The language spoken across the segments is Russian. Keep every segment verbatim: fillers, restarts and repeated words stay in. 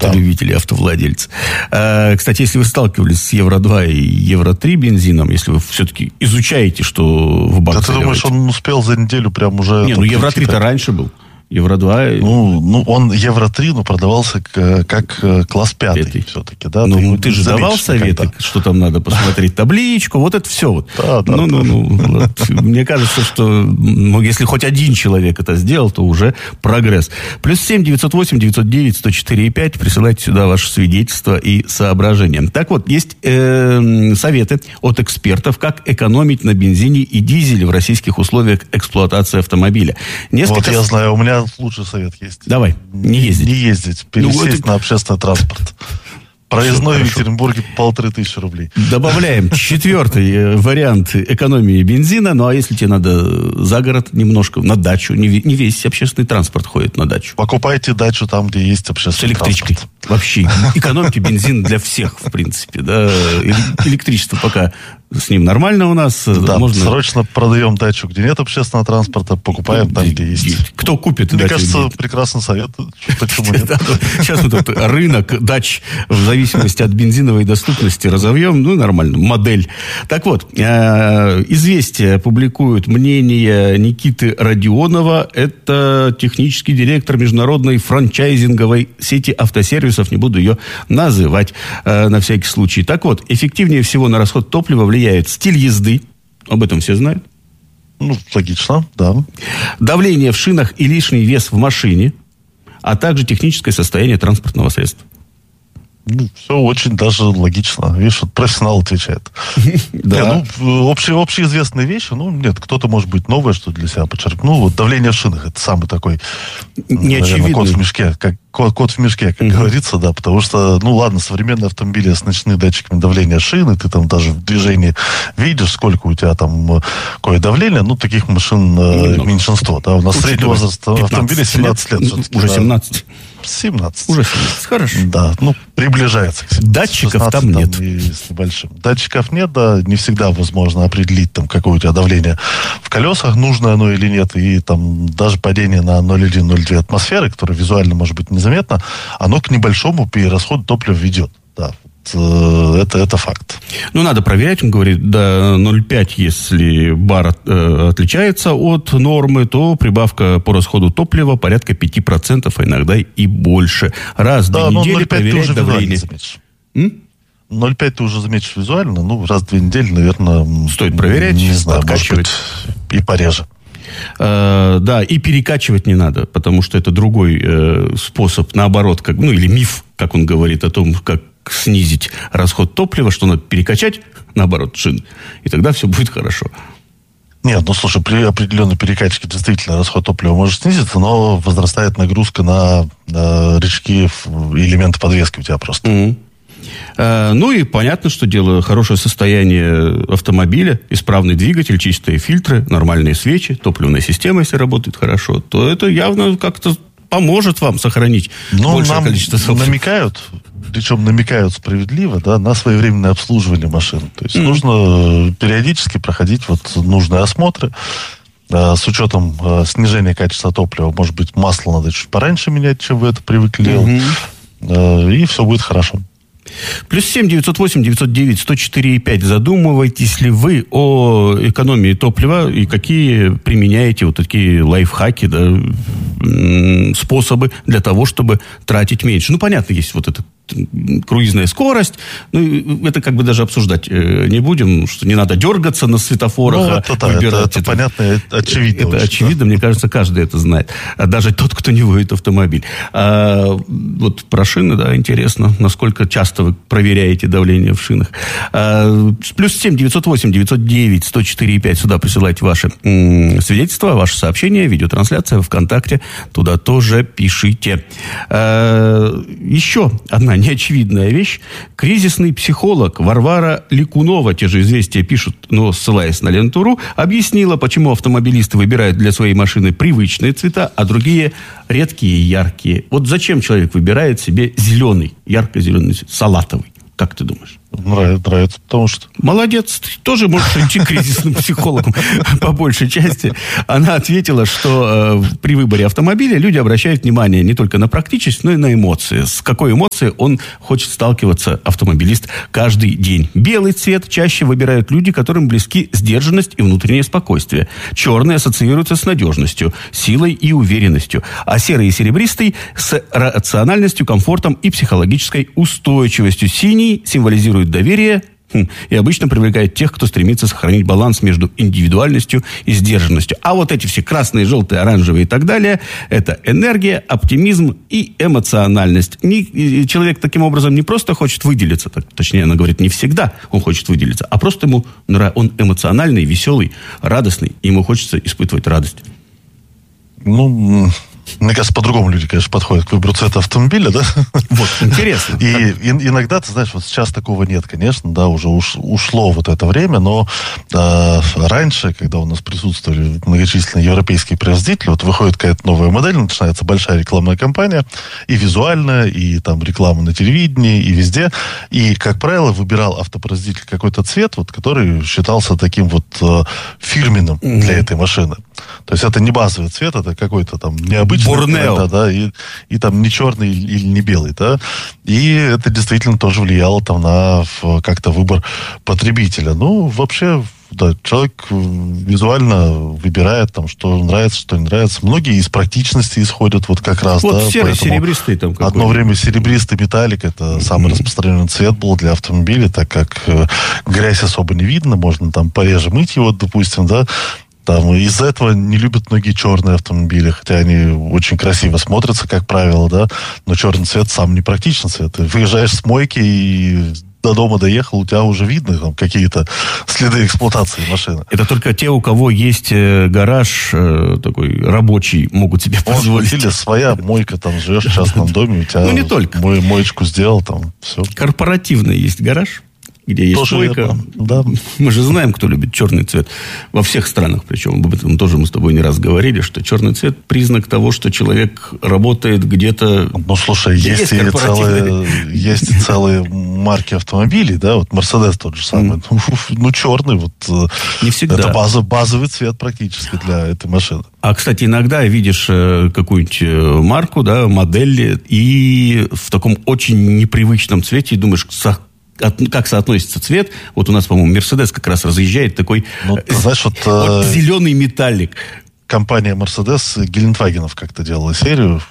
автолюбители, да. автовладельцы. А, кстати, если вы сталкивались с Евро-два и Евро-три бензином, если вы все-таки изучаете, что в бак да ты думаешь, он успел за неделю прям уже... Не, ну Евро-три-то раньше был. Евро-два... Ну, ну, он Евро-три, но продавался как, как класс пятый Пятый. все-таки, да? Ну, ты, ты же давал советы, никогда. Что там надо посмотреть, табличку, вот это все вот. Да, да, ну, да. ну, ну, вот. Мне кажется, что ну, если хоть один человек это сделал, то уже прогресс. Плюс семь девятьсот восемь девятьсот девять сто четыре пять, присылайте сюда ваши свидетельства и соображения. Так вот, есть э, советы от экспертов, как экономить на бензине и дизеле в российских условиях эксплуатации автомобиля. Несколько... Вот я знаю, у меня лучший совет есть. Давай, не ездить. Не ездить, пересесть ну, это... на общественный транспорт. Проездной в Екатеринбурге полторы тысячи рублей. Добавляем четвертый вариант экономии бензина. Ну, а если тебе надо за город немножко, на дачу, не, не весь общественный транспорт ходит на дачу. Покупайте дачу там, где есть общественный транспорт. С электричкой. Транспорт. Вообще. Экономьте бензин для всех, в принципе. Да. Электричество пока с ним нормально у нас. Да, можно... срочно продаем дачу, где нет общественного транспорта, покупаем там, где есть. Кто купит Мне дачу? кажется, где... прекрасный совет. Почему нет? Сейчас вот этот рынок дач в зависимости от бензиновой доступности разовьем, ну, нормально, модель. Так вот, «Известия» публикуют мнение Никиты Родионова. Это технический директор международной франчайзинговой сети автосервисов. Не буду ее называть на всякий случай. Так вот, эффективнее всего на расход топлива влияет стиль езды. Об этом все знают. Ну, логично, да. Давление в шинах и лишний вес в машине, а также техническое состояние транспортного средства. Ну, все очень даже логично. Видишь, вот профессионал отвечает. Да. Ну, общие, общеизвестные вещи, ну, нет, кто-то, может быть, новое, что для себя подчеркнул. Вот давление в шинах, это самый такой, наверное, кот в мешке, как кот, кот в мешке, как uh-huh. говорится, да, потому что, ну, ладно, современные автомобили с ночными датчиками давления шины, ты там даже в движении видишь, сколько у тебя там какое давление, ну, таких машин э, меньшинство, да, у нас средний возраст автомобиля семнадцать лет. лет уже семнадцать. семнадцать. Уже семнадцать, хорошо. Да, ну, приближается к семнадцати. Датчиков там нет. Там, и с небольшим. Датчиков нет, да, не всегда возможно определить, там, какое у тебя давление в колесах, нужно оно или нет, и там даже падение на ноль целых одна - ноль целых две атмосферы, которое визуально может быть незаметно, оно к небольшому перерасходу топлива ведет, да. Это, это факт. Ну, надо проверять, он говорит, до ноль целых пять, если бар э, отличается от нормы, то прибавка по расходу топлива порядка пять процентов, а иногда и больше. Раз в да, две недели проверять давление. ноль целых пять ты уже заметишь визуально, ну, раз в две недели, наверное... Стоит проверять, не знаю, может быть, и пореже. Uh, да, и перекачивать не надо, потому что это другой uh, способ, наоборот, как, ну, или миф, как он говорит, о том, как снизить расход топлива, что надо перекачать, наоборот, шин, и тогда все будет хорошо. Нет, ну, слушай, при определенной перекачке действительно расход топлива может снизиться, но возрастает нагрузка на, на рычаги, элементы подвески у тебя просто. Mm-hmm. Ну и понятно, что дело хорошее состояние автомобиля, исправный двигатель, чистые фильтры, нормальные свечи, топливная система, если работает хорошо, то это явно как-то поможет вам сохранить ну, большее нам количество топлива. намекают, причем намекают справедливо, да, на своевременное обслуживание машин. То есть mm-hmm. нужно периодически проходить вот нужные осмотры. С учетом снижения качества топлива, может быть, масло надо чуть пораньше менять, чем вы это привыкли делать. Mm-hmm. И все будет хорошо. Плюс семь девятьсот восемь девятьсот девять сто четыре пять. Задумываетесь ли вы о экономии топлива и какие применяете вот такие лайфхаки, да, способы для того, чтобы тратить меньше? Ну, понятно, есть вот эта круизная скорость. Ну, это как бы даже обсуждать не будем, что не надо дергаться на светофорах. Ну, это, да, это, это, это понятно, это очевидно. Это очень, очевидно, да. Мне кажется, каждый это знает. А даже тот, кто не водит автомобиль. А вот про шины, да, интересно, насколько часто вы проверяете давление в шинах. А, плюс семь девятьсот восемь девятьсот девять сто четыре пять. Сюда присылайте ваши м- свидетельства, ваши сообщения, видеотрансляция ВКонтакте. Туда тоже пишите. А, еще одна неочевидная вещь. Кризисный психолог Варвара Ликунова, те же «Известия» пишут, но ссылаясь на Ленту.ру, объяснила, почему автомобилисты выбирают для своей машины привычные цвета, а другие редкие и яркие. Вот зачем человек выбирает себе зеленый, ярко-зеленый цвет, салатовый? Как ты думаешь? Нравится, нравится, потому что... Молодец, ты тоже можешь идти к кризисным психологам по большей части. Она ответила, что э, при выборе автомобиля люди обращают внимание не только на практичность, но и на эмоции. С какой эмоцией он хочет сталкиваться, автомобилист, каждый день. Белый цвет чаще выбирают люди, которым близки сдержанность и внутреннее спокойствие. Черный ассоциируется с надежностью, силой и уверенностью. А серый и серебристый с рациональностью, комфортом и психологической устойчивостью. Синий символизирует доверие и обычно привлекает тех, кто стремится сохранить баланс между индивидуальностью и сдержанностью. А вот эти все красные, желтые, оранжевые и так далее – это энергия, оптимизм и эмоциональность. Не, человек таким образом не просто хочет выделиться, так, точнее, она говорит, не всегда он хочет выделиться, а просто ему он эмоциональный, веселый, радостный, и ему хочется испытывать радость. Ну... Мне кажется, по-другому люди, конечно, подходят к выбору цвета автомобиля, да? Вот, интересно. И, и иногда, ты знаешь, вот сейчас такого нет, конечно, да, уже уш, ушло вот это время, но э, раньше, когда у нас присутствовали многочисленные европейские производители, вот выходит какая-то новая модель, начинается большая рекламная кампания, и визуальная, и там реклама на телевидении, и везде, и, как правило, выбирал автопроизводитель какой-то цвет, вот, который считался таким вот э, фирменным mm-hmm. для этой машины. То есть это не базовый цвет, это какой-то там необычный Борнео. Да, и, и там не черный или не белый, да. И это действительно тоже влияло там на в, как-то выбор потребителя. Ну, вообще, да, человек визуально выбирает там, что нравится, что не нравится. Многие из практичности исходят вот как раз, вот да. серый, серебристый там какой-то. Одно время серебристый металлик, это mm-hmm. самый распространенный цвет был для автомобиля, так как э, грязь особо не видно, можно там пореже мыть его, допустим, да. Там, из-за этого не любят многие черные автомобили, хотя они очень красиво смотрятся, как правило, да, но черный цвет сам не практичный цвет. Ты выезжаешь с мойки и до дома доехал, у тебя уже видно там какие-то следы эксплуатации машины. Это только те, у кого есть гараж э, такой рабочий, могут себе позволить. Или своя мойка, там живешь в частном доме, у тебя ну, не только. Мой, моечку сделал, там все. Корпоративный есть гараж, где есть тоже мойка. Да. Мы же знаем, кто любит черный цвет. Во всех странах, причем. Об этом тоже мы с тобой не раз говорили, что черный цвет – признак того, что человек работает где-то... Ну, слушай, есть, есть, и целые, есть целые марки автомобилей, да, вот Мерседес тот же самый. Mm. Ну, ну, черный, вот. Не всегда. Это база, базовый цвет практически для этой машины. А, кстати, иногда видишь какую-нибудь марку, да, модель, и в таком очень непривычном цвете, и думаешь, как соотносится цвет. Вот у нас, по-моему, Мерседес как раз разъезжает такой ну, знаешь, вот, вот зеленый металлик. Компания Мерседес Гелендвагенов как-то делала серию.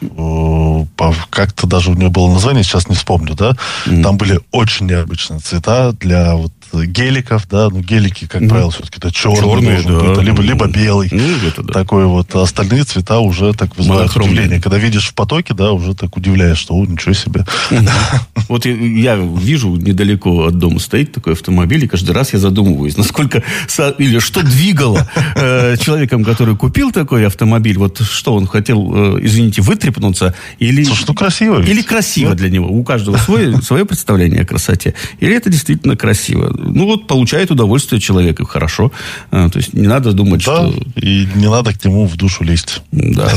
Как-то даже у нее было название, сейчас не вспомню, да. Mm. Там были очень необычные цвета для вот геликов, да, ну, гелики, как mm. правило, все-таки это черный, черный да. быть, либо, либо белый. Mm, это, да. Такой вот. А остальные цвета уже так вызывают удивление. Когда видишь в потоке, да, уже так удивляешь, что, о, ничего себе. Mm. Вот я вижу, недалеко от дома стоит такой автомобиль, и каждый раз я задумываюсь, насколько, или что двигало человеком, который купил такой автомобиль, вот что он хотел, извините, вытряпнуться, или... Слушай, ну красиво. Или красиво для него. У каждого свое, свое представление о красоте. Или это действительно красиво. Ну, вот, получает удовольствие человек, и хорошо. А, то есть, не надо думать, да, что... и не надо к нему в душу лезть. Да.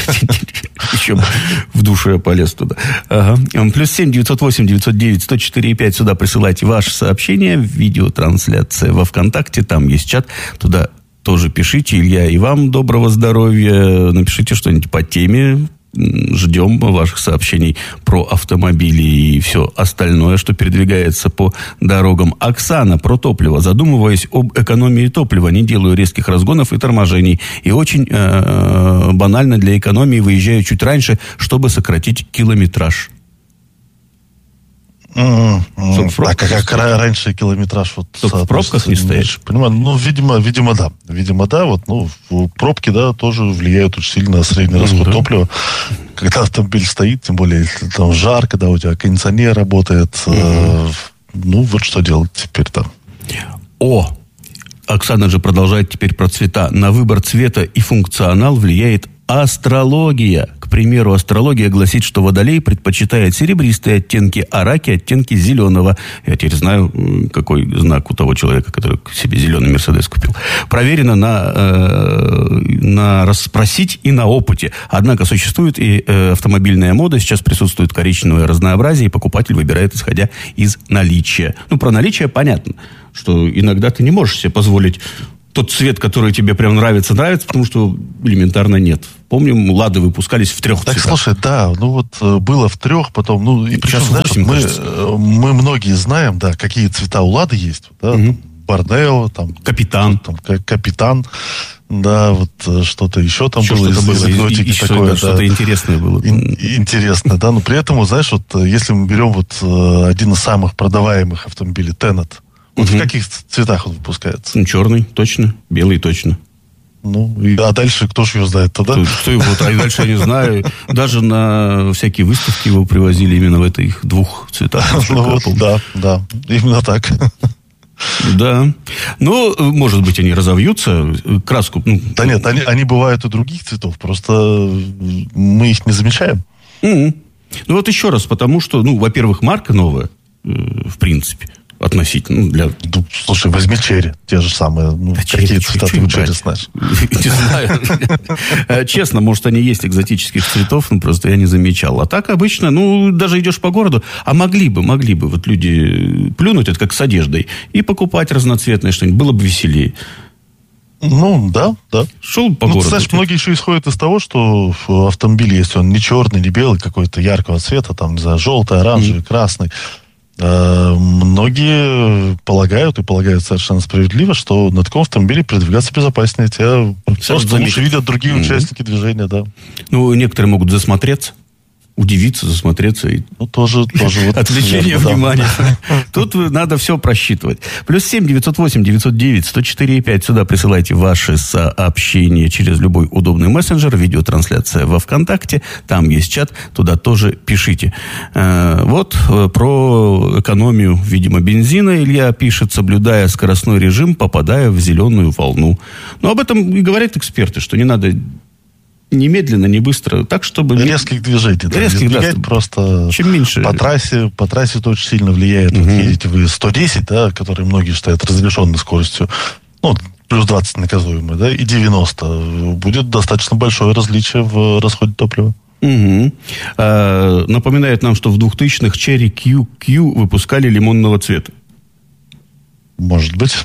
Еще в душу я полез туда. Плюс семь девятьсот восемь девятьсот девять сто четыре пять. Сюда присылайте ваши сообщения. Видеотрансляция во ВКонтакте. Там есть чат. Туда тоже пишите. Илья, и вам доброго здоровья. Напишите что-нибудь по теме. Ждем ваших сообщений про автомобили и все остальное, что передвигается по дорогам. Оксана про топливо. Задумываясь об экономии топлива, не делаю резких разгонов и торможений. И очень э, банально для экономии выезжаю чуть раньше, чтобы сократить километраж. Mm-hmm. А как, как раньше километраж вот в пробках не стоишь? Понимаю, ну, видимо, видимо, да. Видимо, да. Вот, ну, пробки, да, тоже влияют очень сильно на средний расход mm-hmm. топлива. Когда автомобиль стоит, тем более, если там жарко, да, у тебя кондиционер работает. Mm-hmm. Э, ну, вот что делать теперь-то. О! Оксана же продолжает теперь про цвета. На выбор цвета и функционал влияет астрология. К примеру, астрология гласит, что Водолей предпочитает серебристые оттенки, а Раки оттенки зеленого. Я теперь знаю, какой знак у того человека, который себе зеленый Мерседес купил. Проверено на, э, на расспросить и на опыте. Однако существует и э, автомобильная мода. Сейчас присутствует коричневое разнообразие, и покупатель выбирает, исходя из наличия. Ну, про наличие понятно, что иногда ты не можешь себе позволить тот цвет, который тебе прям нравится, нравится, потому что элементарно нет. Помним, «Лады» выпускались в трех так, цветах. Так, слушай, да, ну вот было в трех, потом, ну, и причем, знаешь, мы, мы многие знаем, да, какие цвета у «Лады» есть, да, угу. Борнео, там... Капитан. Там, Капитан, да, вот что-то еще там что было из, из экзотики и, такое. Да, что-то интересное было. Ин, интересное, да, но при этом, знаешь, вот если мы берем вот один из самых продаваемых автомобилей, Тенет, вот угу. в каких цветах он выпускается? Ну, черный, точно, белый, точно. Ну, и, а дальше кто ж его знает тогда? Кто, кто его, а дальше я не знаю. Даже на всякие выставки его привозили именно в этих двух цветах. Ну вот, да, да, именно так. Да. Ну, может быть, они разовьются, краску... Ну, да нет, они, они бывают и других цветов, просто мы их не замечаем. Mm-hmm. Ну, вот еще раз, потому что, ну, во-первых, марка новая, в принципе, относительно, ну, для... Ну, слушай, возьми черри, те же самые. Ну, да какие цвета ты черри знаешь? Не знаю. Честно, может, они есть экзотических цветов, но просто я не замечал. А так обычно, ну, даже идешь по городу, а могли бы, могли бы вот люди плюнуть, это как с одеждой, и покупать разноцветное что-нибудь, было бы веселее. Ну, да, да. Шел по ну, городу. Ты знаешь, многие еще исходят из того, что автомобиль, если он не черный, не белый, какой-то яркого цвета, там, не знаю, желтый, оранжевый, mm-hmm. красный, многие полагают, и полагают совершенно справедливо, что на таком автомобиле передвигаться безопаснее. Тебя просто лучше видят другие mm-hmm. участники движения, да. Ну, некоторые могут засмотреться, удивиться, засмотреться. И... Ну, тоже... тоже вот отвлечение верно, внимания. Да. Тут надо все просчитывать. Плюс семь девятьсот восемь девятьсот девять сто четыре пять. Сюда присылайте ваши сообщения через любой удобный мессенджер. Видеотрансляция во ВКонтакте. Там есть чат. Туда тоже пишите. Вот про экономию, видимо, бензина Илья пишет, соблюдая скоростной режим, попадая в зеленую волну. Но об этом и говорят эксперты, что не надо... немедленно, не быстро, так, чтобы... Резких движений. Да, резких, да, просто чем меньше... По трассе, по трассе это очень сильно влияет. Угу. Вот едете вы сто десять, да, который многие считают разрешенной скоростью, ну, плюс двадцать наказуемой, да, и девяносто. Будет достаточно большое различие в расходе топлива. Угу. А, напоминает нам, что в двухтысячных Cherry кью кью выпускали лимонного цвета. Может быть.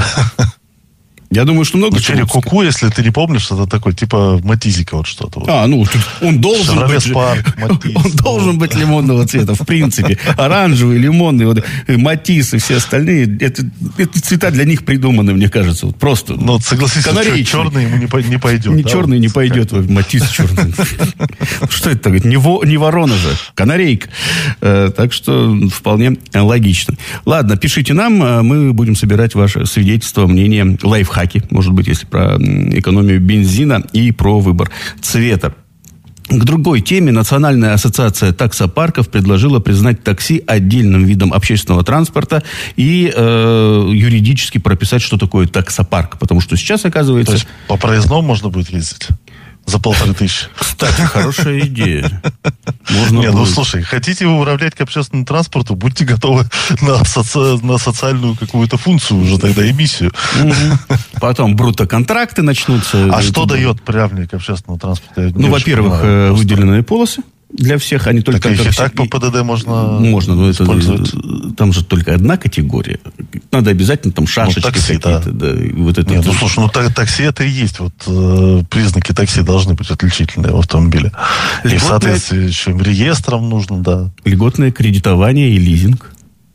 Я думаю, что много... Ну, Черри Куку, если ты не помнишь, это такой, типа Матизика вот что-то. Вот. А, ну, он должен Шевроле быть... Спарк, Матиз, он должен быть лимонного цвета, в принципе. Оранжевый, лимонный, вот, Матиз и все остальные. Это, это цвета для них придуманы, мне кажется. Вот просто. Ну, согласись, что черный ему не, по, не пойдет. Не да, черный вот, не пойдет, Матиз черный. Что это такое? Не ворона же, канарейка. Так что вполне логично. Ладно, пишите нам, мы будем собирать ваше свидетельство, мнение, лайфхак. Может быть, если про экономию бензина и про выбор цвета. К другой теме. Национальная ассоциация таксопарков предложила признать такси отдельным видом общественного транспорта и э, юридически прописать, что такое таксопарк. Потому что сейчас, оказывается... То есть по проездному можно будет ездить? За полторы тысячи. Кстати, хорошая идея. Можно Не, будет. ну слушай, хотите вы управлять к общественному транспорту, будьте готовы на, соци... на социальную какую-то функцию уже тогда, эмиссию. Угу. Потом брутто-контракты начнутся. А что дает приравнивание к общественному транспорту? Ну, во-первых, понимаю, выделенные полосы. Для всех, они только... Так, так, так по ПДД можно Можно, но это, там же только одна категория. Надо обязательно там шашечки ну, такси, какие-то. Да. Да, вот это, Нет, ну, слушай, ну так, такси это и есть. Вот э, признаки такси должны быть отличительные в автомобиле. Льготное... И в соответствии с реестром нужно, да. Льготное кредитование и лизинг.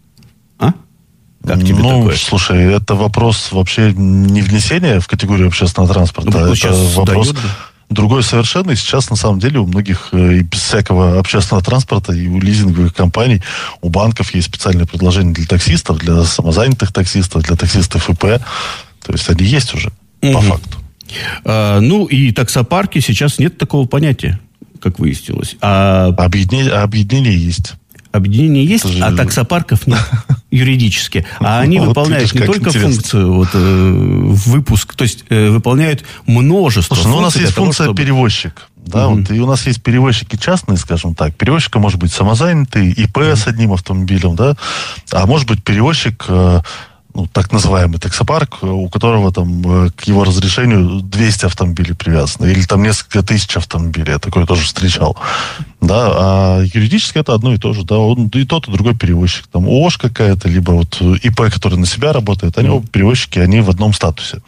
А? Как тебе ну, такое? Слушай, это вопрос вообще не внесения в категорию общественного транспорта. Ну, это вопрос... Дает, да? Другой совершенно. И сейчас, на самом деле, у многих и без всякого общественного транспорта, и у лизинговых компаний, у банков есть специальные предложения для таксистов, для самозанятых таксистов, для таксистов ИП. То есть они есть уже, угу. по факту. А, ну, и таксопарки сейчас нет такого понятия, как выяснилось. А... Объединение, объединение есть. Объединение есть, же... а таксопарков нет юридически. А они вот выполняют не только интересно. функцию вот, э, выпуск, то есть э, выполняют множество Слушай, функций. Ну, у нас есть того, функция чтобы... перевозчик. Да, mm-hmm. вот, и у нас есть перевозчики частные, скажем так. Перевозчик может быть самозанятый, ИП mm-hmm. с одним автомобилем, да, а может быть перевозчик, ну, так называемый таксопарк, у которого там к его разрешению двести автомобилей привязано, или там несколько тысяч автомобилей. Я такое тоже встречал. Да, а юридически это одно и то же. Да, он и тот, и другой перевозчик. Там ООШ какая-то, либо вот ИП, который на себя работает, они оба перевозчики, они в одном статусе.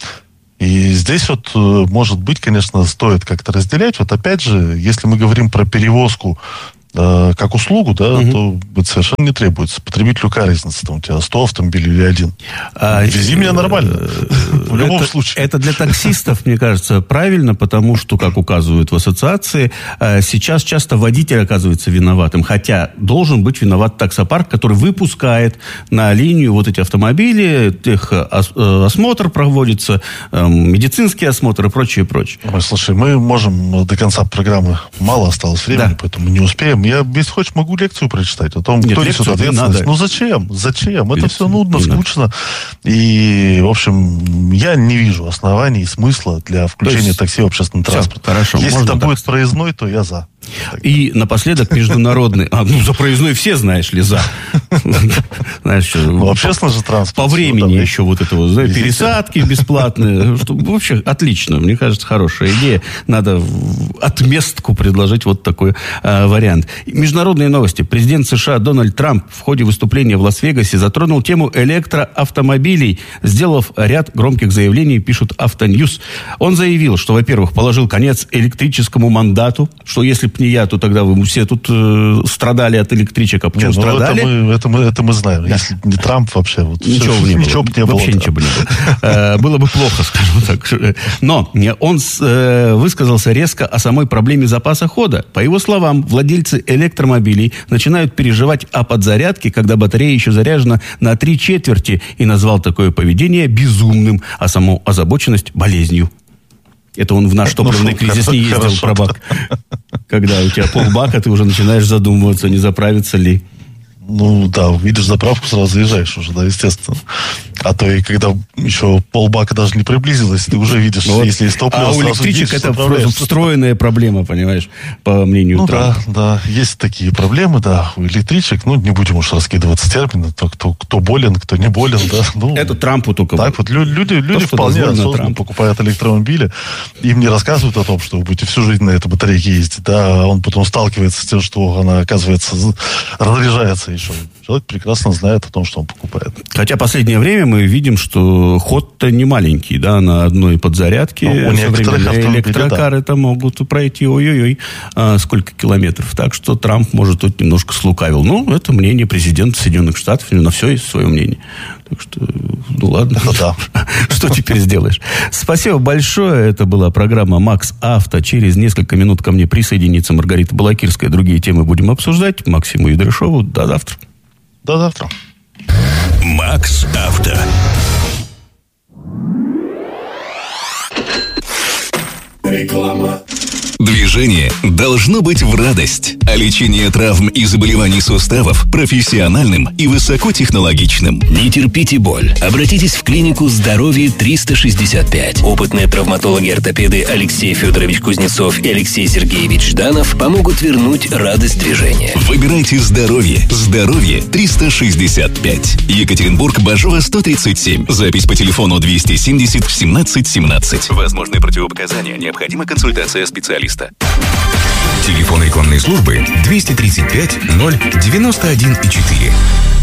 И здесь вот, может быть, конечно, стоит как-то разделять. Вот опять же, если мы говорим про перевозку э, как услугу, да, угу. то это совершенно не требуется. Потребителю какая разница, там у тебя сто автомобилей или один. А, Вези меня нормально. В любом случае. Это для таксистов, мне кажется, правильно, потому что, как указывают в ассоциации, сейчас часто водитель оказывается виноватым, хотя должен быть виноват таксопарк, который выпускает на линию вот эти автомобили, их осмотр проводится, медицинский осмотр и прочее, прочее. Ой, слушай, мы можем до конца программы, мало осталось времени, да. поэтому не успеем. Я, если хочешь, могу лекцию прочитать о том, Нет, кто несет ответственность. Ну зачем? Зачем? Это все нудно, не скучно. Надо. И, в общем, я не вижу оснований и смысла для включения есть... такси в общественный транспорт. Хорошо, если там будет сказать. проездной, то я за. И напоследок международный... А, ну, за проездной все, знаешь ли, за. Знаешь, что... Ну, общественный же транспорт. По времени еще вот это вот, пересадки бесплатные. Вообще отлично. Мне кажется, хорошая идея. Надо отместку предложить вот такой вариант. Международные новости. Президент США Дональд Трамп в ходе выступления в Лас-Вегасе затронул тему электроавтомобилей, сделав ряд громких заявлений, пишут Автоньюз. Он заявил, что, во-первых, положил конец электрическому мандату, что если бы не я, то тогда вы все тут э, страдали от электричек. А почему Нет, ну страдали? Это мы, это, мы, это мы знаем. Да. Если не Трамп, вообще вот, ничего все, бы не было. Ничего бы не было. Вообще да. ничего бы не было. Было бы плохо, скажем так. Но он высказался резко о самой проблеме запаса хода. По его словам, владельцы электромобилей начинают переживать о подзарядке, когда батарея еще заряжена на три четверти, и назвал такое поведение безумным, а саму озабоченность болезнью. Это он в наш топливный ну, кризис не ездил хорошо. Про бак. Когда у тебя полбака, ты уже начинаешь задумываться, не заправиться ли. Ну, да, видишь заправку, сразу заезжаешь уже, да, естественно. А то и когда еще полбака даже не приблизилось, ты уже видишь, вот. Если есть топливо, а у электричек это встроенная проблема, понимаешь, по мнению ну, Трампа. Ну, да, да, есть такие проблемы, да, у электричек, ну, не будем уж раскидываться терминами, кто, кто болен, кто не болен, да. Ну, это Трампу только. Так вот, люди, люди то, вполне осознанно покупают электромобили, им не рассказывают о том, что вы будете всю жизнь на этой батарейке ездить, да, а он потом сталкивается с тем, что она, оказывается, разряжается еще. Человек прекрасно знает о том, что он покупает. Хотя последнее время мы видим, что ход-то не маленький, да, на одной подзарядке. Ну, у некоторых электрокары-то да. могут пройти, ой-ой-ой, а, сколько километров. Так что Трамп, может, тут немножко слукавил. Ну, это мнение президента Соединенных Штатов, на все есть свое мнение. Так что, ну ладно, да. Что теперь сделаешь? Спасибо большое. Это была программа «Макс Авто». Через несколько минут ко мне присоединится Маргарита Балакирская. Другие темы будем обсуждать. Максиму Идрышову. До завтра. До завтра. «Макс Авто». Реклама. Движение должно быть в радость, а лечение травм и заболеваний суставов профессиональным и высокотехнологичным. Не терпите боль. Обратитесь в клинику «Здоровье триста шестьдесят пять». Опытные травматологи-ортопеды Алексей Федорович Кузнецов и Алексей Сергеевич Жданов помогут вернуть радость движения. Выбирайте здоровье. «Здоровье триста шестьдесят пять». Екатеринбург, Бажова, сто тридцать семь. Запись по телефону двести семьдесят семнадцать семнадцать. Возможны противопоказания. Необходима консультация специалиста. Телефон рекламной службы двести тридцать пять ноль девяносто один четыре.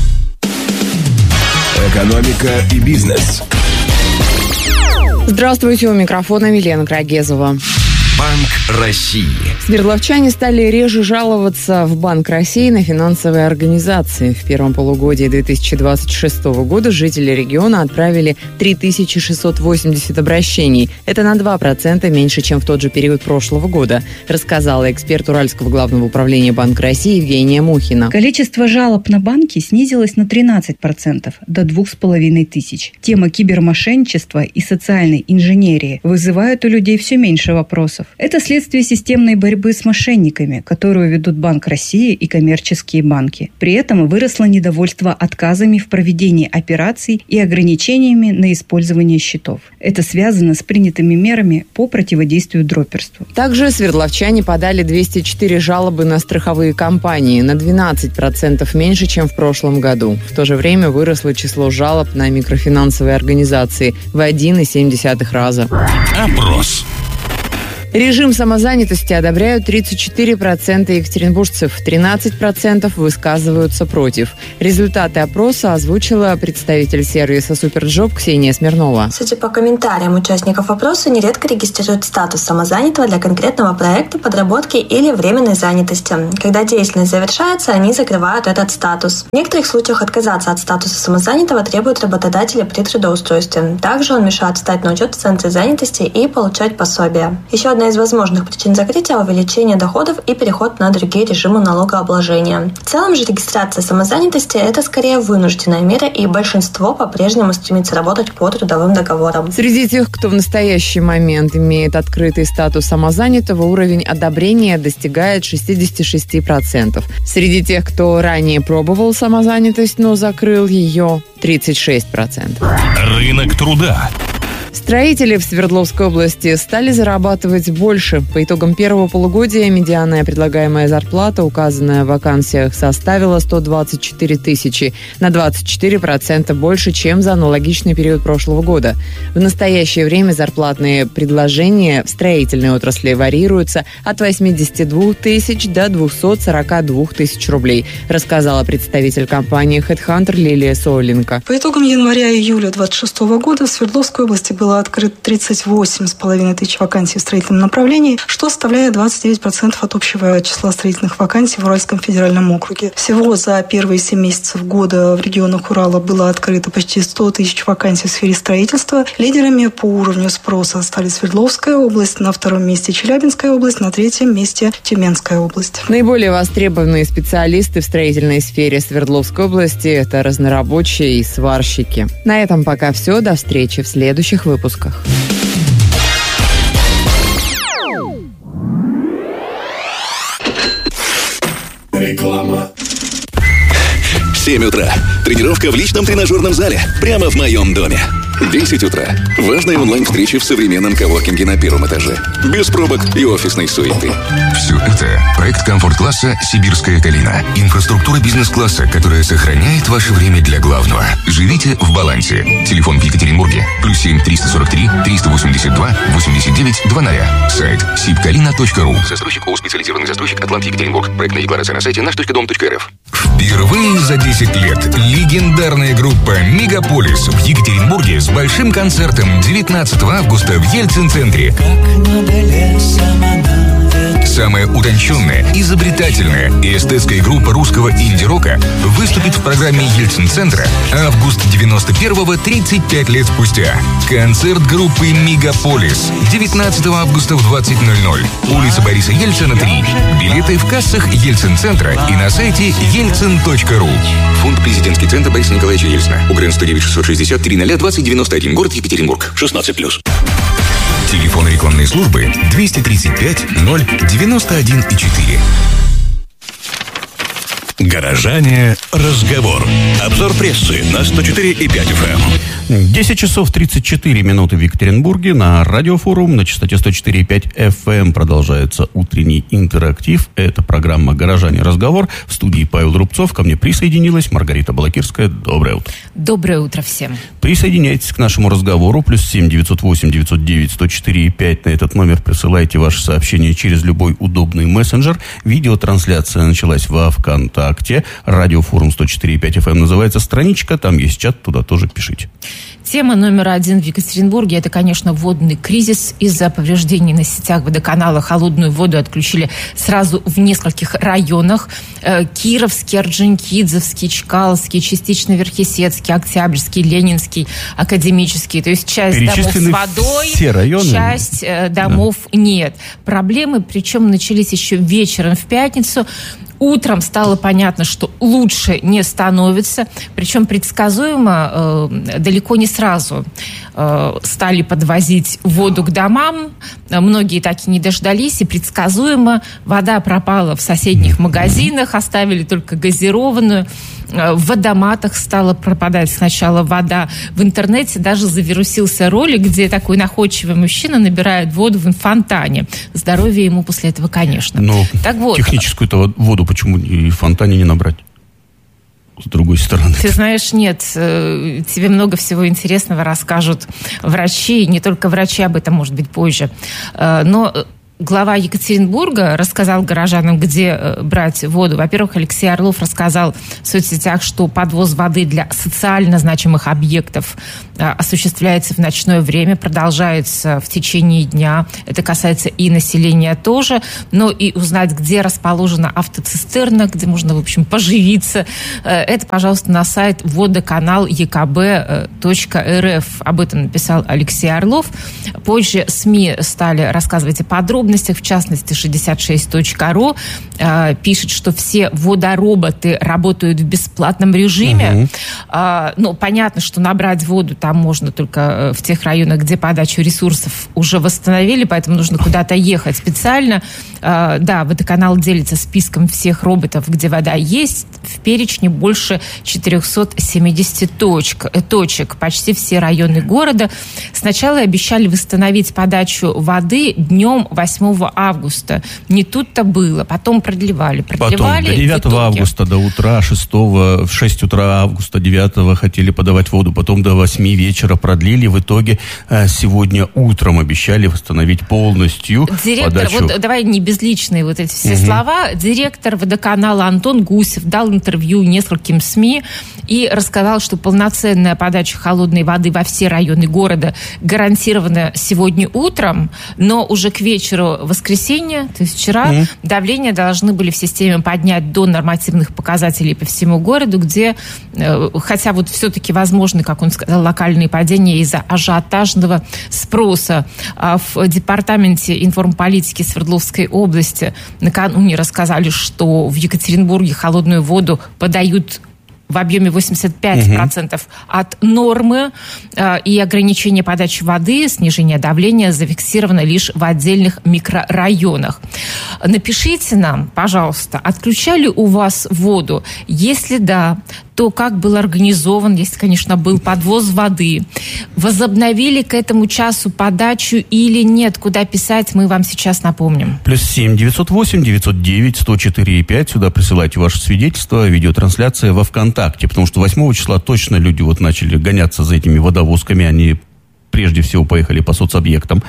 Экономика и бизнес. Здравствуйте, у микрофона Милена Крагезова. Банк России. Свердловчане стали реже жаловаться в Банк России на финансовые организации. В первом полугодии две тысячи двадцать шестого года жители региона отправили три тысячи шестьсот восемьдесят обращений. Это на два процента меньше, чем в тот же период прошлого года, рассказала эксперт Уральского главного управления Банка России Евгения Мухина. Количество жалоб на банки снизилось на тринадцать процентов, до двух с половиной тысяч. Тема кибермошенничества и социальной инженерии вызывают у людей все меньше вопросов. Это следствие системной борьбы с мошенниками, которую ведут Банк России и коммерческие банки. При этом выросло недовольство отказами в проведении операций и ограничениями на использование счетов. Это связано с принятыми мерами по противодействию дроперству. Также свердловчане подали двести четыре жалобы на страховые компании, на двенадцать процентов меньше, чем в прошлом году. В то же время выросло число жалоб на микрофинансовые организации в один целых семь десятых раза. Опрос. Режим самозанятости одобряют тридцать четыре процента екатеринбуржцев, тринадцать процентов высказываются против. Результаты опроса озвучила представитель сервиса «Суперджоп» Ксения Смирнова. Судя по комментариям участников опроса, нередко регистрируют статус самозанятого для конкретного проекта, подработки или временной занятости. Когда деятельность завершается, они закрывают этот статус. В некоторых случаях отказаться от статуса самозанятого требуют работодатели при трудоустройстве. Также он мешает встать на учет в центре занятости и получать пособие. Еще одна из возможных причин закрытия – увеличение доходов и переход на другие режимы налогообложения. В целом же регистрация самозанятости – это скорее вынужденная мера, и большинство по-прежнему стремится работать по трудовым договорам. Среди тех, кто в настоящий момент имеет открытый статус самозанятого, уровень одобрения достигает шестьдесят шесть процентов. Среди тех, кто ранее пробовал самозанятость, но закрыл ее, тридцать шесть процентов. Рынок труда. Строители в Свердловской области стали зарабатывать больше. По итогам первого полугодия медианная предлагаемая зарплата, указанная в вакансиях, составила сто двадцать четыре тысячи, на двадцать четыре процента больше, чем за аналогичный период прошлого года. В настоящее время зарплатные предложения в строительной отрасли варьируются от восьмидесяти двух тысяч до двухсот сорока двух тысяч рублей, рассказала представитель компании HeadHunter Лилия Соуленко. По итогам января-июля две тысячи двадцать шестого года в Свердловской области было открыто тридцать восемь с половиной тысяч вакансий в строительном направлении, что составляет двадцать девять процентов от общего числа строительных вакансий в Уральском федеральном округе. Всего за первые семь месяцев года в регионах Урала было открыто почти сто тысяч вакансий в сфере строительства. Лидерами по уровню спроса стали Свердловская область, на втором месте Челябинская область, на третьем месте Тюменская область. Наиболее востребованные специалисты в строительной сфере Свердловской области – это разнорабочие и сварщики. На этом пока все. До встречи в следующих выпусках. Реклама. семь утра. Тренировка в личном тренажерном зале. Прямо в моем доме. десять утра. Важная онлайн-встреча в современном коворкинге на первом этаже. Без пробок и офисной суеты. Все это проект комфорт-класса «Сибирская калина». Инфраструктура бизнес-класса, которая сохраняет ваше время для главного. Живите в балансе. Телефон в Екатеринбурге. Плюс семь триста сорок три триста восемьдесят два восемьдесят девять двадцать. Сайт сибкалина точка ру. Застройщик ООО «Специализированный застройщик Атлант Екатеринбург». Проектная декларация на сайте наш точка дом точка эр эф. Впервые за десять лет легендарная группа «Мегаполис» в Екатеринбурге с большим концертом девятнадцатого августа в Ельцин-центре. Самая утонченная, изобретательная и эстетская группа русского инди-рока выступит в программе Ельцин-центра август девяносто первого, тридцать пять лет спустя. Концерт группы «Мегаполис» девятнадцатого августа в двадцать ноль ноль. Улица Бориса Ельцина, три. Билеты в кассах Ельцин-центра и на сайте ельцин точка ру. Фонд «Президентский центр Бориса Николаевича Ельцина». УГРН сто девять шестьсот шестьдесят три ноль двадцать девяносто один. Город Екатеринбург. шестнадцать плюс. Телефон рекламной службы двести тридцать пять ноль девяносто один и четыре. Горожане. Разговор. Обзор прессы на сто четыре и пять эф эм. десять часов тридцать четыре минуты в Екатеринбурге. На радиофорум на частоте сто четыре и пять эф эм продолжается утренний интерактив. Это программа «Горожане. Разговор». В студии Павел Рубцов. Ко мне присоединилась Маргарита Балакирская. Доброе утро. Доброе утро всем. Присоединяйтесь к нашему разговору. Плюс семь девятьсот восемь девятьсот девять сто четыре и пять. На этот номер присылайте ваши сообщения через любой удобный мессенджер. Видеотрансляция началась во ВКонтакте. Радиофорум сто четыре и пять эф эм называется страничка. Там есть чат, туда тоже пишите. Тема номер один в Екатеринбурге – это, конечно, водный кризис. Из-за повреждений на сетях водоканала холодную воду отключили сразу в нескольких районах. Кировский, Орджоникидзевский, Чкаловский, частично Верхесецкий, Октябрьский, Ленинский, Академический. То есть часть домов с водой, все районы. Часть домов да. нет. Проблемы, причем, начались еще вечером в пятницу. Утром стало понятно, что лучше не становится, причем предсказуемо э, далеко не сразу. э, стали подвозить воду к домам. Многие так и не дождались, и предсказуемо вода пропала в соседних магазинах, оставили только газированную. В водоматах стала пропадать сначала вода. В интернете даже завирусился ролик, где такой находчивый мужчина набирает воду в фонтане. Здоровье ему после этого, конечно. Но так вот, техническую-то воду почему и в фонтане не набрать? С другой стороны. Ты знаешь, нет, тебе много всего интересного расскажут врачи, не только врачи, об этом, может быть, позже. Но глава Екатеринбурга рассказал горожанам, где брать воду. Во-первых, Алексей Орлов рассказал в соцсетях, что подвоз воды для социально значимых объектов осуществляется в ночное время, продолжается в течение дня. Это касается и населения тоже. Но и узнать, где расположена автоцистерна, где можно, в общем, поживиться, это, пожалуйста, на сайт водоканал е ка бэ точка эр эф. Об этом написал Алексей Орлов. Позже СМИ стали рассказывать о подробностях. В частности, шестьдесят шесть точка ру э, пишет, что все водороботы работают в бесплатном режиме. Угу. Э, ну, понятно, что набрать воду там можно только в тех районах, где подачу ресурсов уже восстановили, поэтому нужно куда-то ехать специально. Э, да, водоканал делится списком всех роботов, где вода есть. В перечне больше четыреста семьдесят точек, точек, почти все районы города. Сначала обещали восстановить подачу воды днем восьмого августа. Не тут-то было. Потом продлевали. продлевали Потом до девятого августа, до утра, шестого, в шесть утра августа, девятого хотели подавать воду. Потом до восьми вечера продлили. В итоге сегодня утром обещали восстановить полностью Директор, подачу. Вот давай не безличные вот эти все угу. слова. Директор водоканала Антон Гусев дал интервью нескольким СМИ и рассказал, что полноценная подача холодной воды во все районы города гарантирована сегодня утром, но уже к вечеру воскресенья, то есть вчера, mm-hmm. давление должны были в системе поднять до нормативных показателей по всему городу, где, э, хотя вот все-таки возможны, как он сказал, локальные падения из-за ажиотажного спроса. А в департаменте информполитики Свердловской области накануне рассказали, что в Екатеринбурге холодную воду подают в объеме восемьдесят пять процентов угу. от нормы, э, и ограничение подачи воды, снижение давления зафиксировано лишь в отдельных микрорайонах. Напишите нам, пожалуйста, отключали у вас воду? Если да, то как был организован, если, конечно, был подвоз воды? Возобновили к этому часу подачу или нет? Куда писать, мы вам сейчас напомним. Плюс семь девятьсот восемь девятьсот девять сто четыре и пять. Сюда присылайте ваше свидетельство, видеотрансляция во ВКонтакте, потому что восьмого числа точно люди вот начали гоняться за этими водовозками, они прежде всего поехали по соцобъектам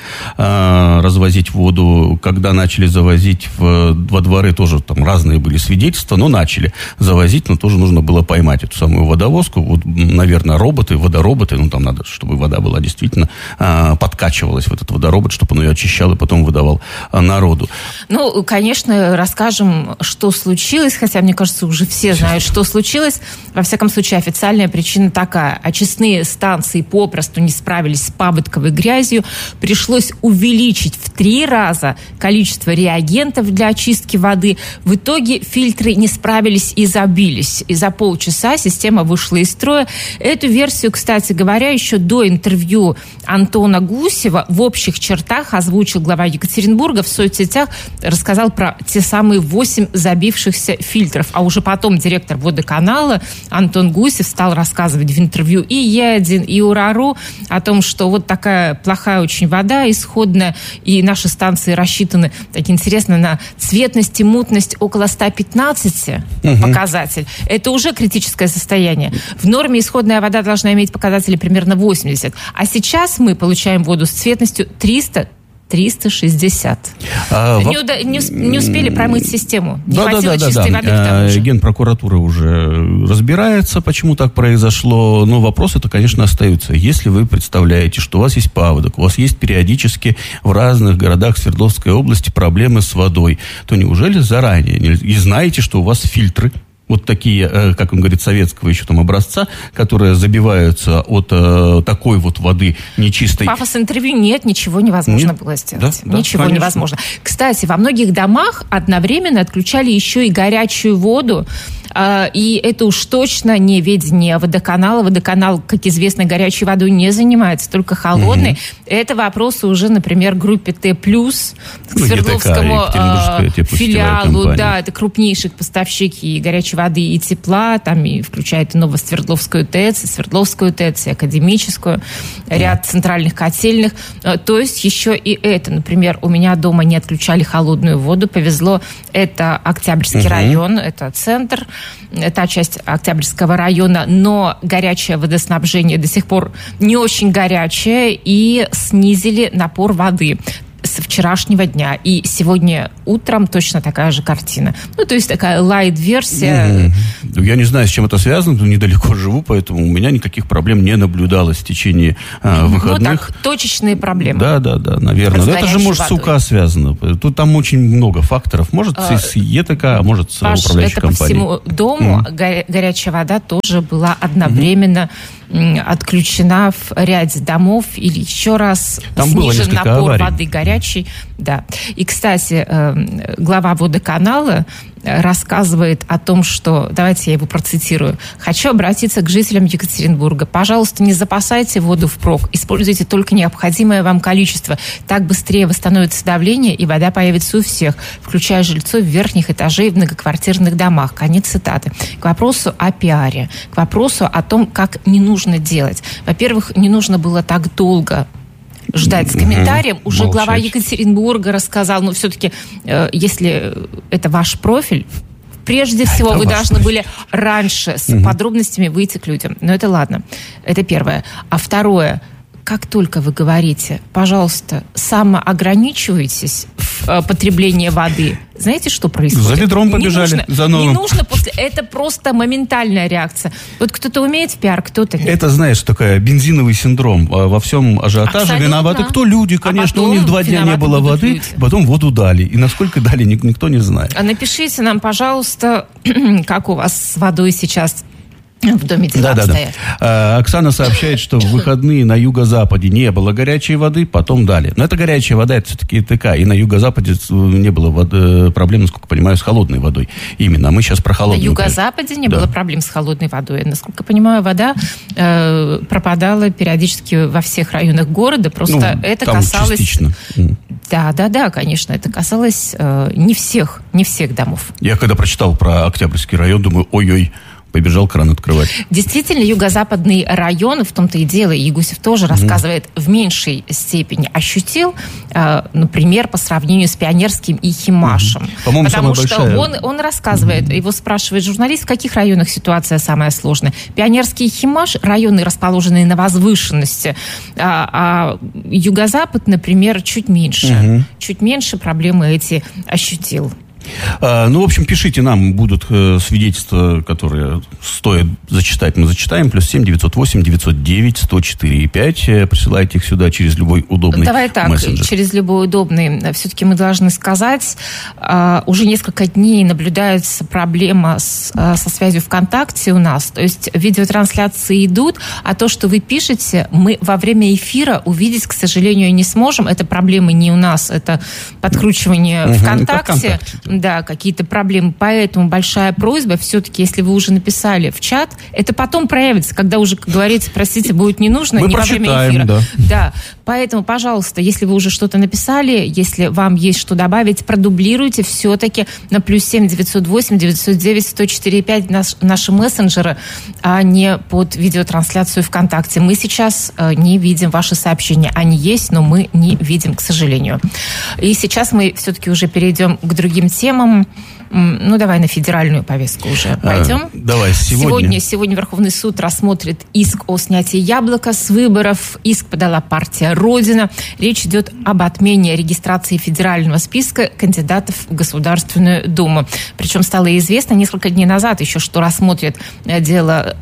э, развозить воду. Когда начали завозить в, во дворы, тоже там разные были свидетельства, но начали завозить, но тоже нужно было поймать эту самую водовозку. Вот, наверное, роботы, водороботы, ну там надо, чтобы вода была действительно э, подкачивалась в этот водоробот, чтобы он ее очищал и потом выдавал э, народу. Ну, конечно, расскажем, что случилось, хотя, мне кажется, уже все знают, что случилось. Во всяком случае, официальная причина такая. Очистные станции попросту не справились с паводковой грязью. Пришлось увеличить в три раза количество реагентов для очистки воды. В итоге фильтры не справились и забились. И за полчаса система вышла из строя. Эту версию, кстати говоря, еще до интервью Антона Гусева в общих чертах озвучил глава Екатеринбурга в соцсетях, рассказал про те самые восемь забившихся фильтров. А уже потом директор водоканала Антон Гусев стал рассказывать в интервью и Е один, и УРАРУ о том, что вот такая плохая очень вода исходная, и наши станции рассчитаны, так интересно, на цветность и мутность около сто пятнадцать угу. показатель. Это уже критическое состояние. В норме исходная вода должна иметь показатели примерно восемьдесят. А сейчас мы получаем воду с цветностью триста триста шестьдесят. А, не, уда- не, не успели промыть систему. Не да, хватило да, да, чистой да. воды к тому же. Генпрокуратура уже разбирается, почему так произошло. Но вопросы-то, конечно, остаются. Если вы представляете, что у вас есть паводок, у вас есть периодически в разных городах Свердловской области проблемы с водой, то неужели заранее и знаете, что у вас фильтры вот такие, как он говорит, советского еще там образца, которые забиваются от э, такой вот воды нечистой. Пафос интервью нет, ничего невозможно нет? было сделать. Да, ничего да, невозможно. Кстати, во многих домах одновременно отключали еще и горячую воду. И это уж точно не ведение водоканала. Водоканал, как известно, горячей водой не занимается, только холодной. Угу. Это вопросы уже, например, группе Т+, к ну, Свердловскому э, филиалу. Да, это крупнейший поставщик и горячей воды, и тепла. Там и включает и Новосвердловскую ТЭЦ, и Свердловскую ТЭЦ, и Академическую, ряд центральных котельных. То есть еще и это. Например, у меня дома не отключали холодную воду. Повезло. Это Октябрьский угу. район, это центр, та часть Октябрьского района, но горячее водоснабжение до сих пор не очень горячее, и снизили напор воды с вчерашнего дня. И сегодня утром точно такая же картина. Ну, то есть такая лайт-версия. Mm-hmm. Я не знаю, с чем это связано, но недалеко живу, поэтому у меня никаких проблем не наблюдалось в течение а, выходных. Ну, так, точечные проблемы. Да, да, да, наверное. Но это же, может, водой. С УК связано. Тут там очень много факторов. Может, а, с ЕТК, а может, с Паш, управляющей это компанией. По всему дому mm-hmm. горя- горячая вода тоже была одновременно mm-hmm. отключена в ряде домов, или еще раз там снижен напор аварий. Воды горячей. Да. И, кстати, глава водоканала рассказывает о том, что, давайте я его процитирую: «Хочу обратиться к жителям Екатеринбурга. Пожалуйста, не запасайте воду впрок, используйте только необходимое вам количество. Так быстрее восстановится давление, и вода появится у всех, включая жильцов верхних этажей в многоквартирных домах». Конец цитаты. К вопросу о пиаре, к вопросу о том, как не нужно делать. Во-первых, не нужно было так долго ждать с комментарием. Угу. Уже молчать. Глава Екатеринбурга рассказал, но все-таки, э, если это ваш профиль, прежде всего это вы должны профиль. Были раньше с угу. подробностями выйти к людям. Но это ладно. Это первое. А второе, как только вы говорите, пожалуйста, самоограничивайтесь в потреблении воды, знаете, что происходит? За ведром побежали. Не нужно, за новым. Не нужно после... Это просто моментальная реакция. Вот кто-то умеет в пиар, кто-то нет. Это, знаешь, такой бензиновый синдром. Во всем ажиотаже абсолютно. Виноваты кто? Люди. Конечно, а у них два дня не было воды, люди. Потом воду дали. И насколько дали, никто не знает. А напишите нам, пожалуйста, как у вас с водой сейчас в доме дела да, обстоят. Да, да. Оксана сообщает, что в выходные на юго-западе не было горячей воды, потом дали. Но это горячая вода, это все-таки ТК. И на юго-западе не было воды, проблем, насколько понимаю, с холодной водой. Именно. А мы сейчас про холодную. На юго-западе не да. было проблем с холодной водой. Насколько понимаю, вода э, пропадала периодически во всех районах города. Просто ну, это касалось... частично. Да, да, да, конечно. Это касалось э, не всех, не всех домов. Я когда прочитал про Октябрьский район, думаю, ой-ой, побежал кран открывать. Действительно, юго-западный район, в том-то и дело, и Егусев тоже mm-hmm. рассказывает, в меньшей степени ощутил, э, например, по сравнению с Пионерским и Химашем. Mm-hmm. По-моему, потому что большая... он, он рассказывает, mm-hmm. его спрашивает журналист, в каких районах ситуация самая сложная. Пионерский и Химаш – районы, расположенные на возвышенности, а, а юго-запад, например, чуть меньше. Mm-hmm. Чуть меньше проблемы эти ощутил. Ну, в общем, пишите нам, будут э, свидетельства, которые стоит зачитать, мы зачитаем. Плюс семь девятьсот восемь девятьсот девять сто четыре пять. Присылайте их сюда через любой удобный Давай так, мессенджер. Через любой удобный. Все-таки мы должны сказать, э, уже несколько дней наблюдается проблема с, э, со связью ВКонтакте у нас. То есть видеотрансляции идут, а то, что вы пишете, мы во время эфира увидеть, к сожалению, не сможем. Это проблемы не у нас, это подкручивание угу, ВКонтакте. Да, какие-то проблемы. Поэтому большая просьба, все-таки, если вы уже написали в чат, это потом проявится, когда уже, как говорится, простите, будет не нужно, мы не во время эфира. Да. да. Поэтому, пожалуйста, если вы уже что-то написали, если вам есть что добавить, продублируйте все-таки на плюс семь девятьсот восемь девятьсот девять сто четыре пять наш, наши мессенджеры, а не под видеотрансляцию ВКонтакте. Мы сейчас э, не видим ваши сообщения. Они есть, но мы не видим, к сожалению. И сейчас мы все-таки уже перейдем к другим темам. Ну, давай на федеральную повестку уже пойдем. А, давай, сегодня. сегодня. Сегодня Верховный суд рассмотрит иск о снятии яблока с выборов. Иск подала партия «Родина». Речь идет об отмене регистрации федерального списка кандидатов в Государственную Думу. Причем стало известно несколько дней назад еще, что рассмотрит дело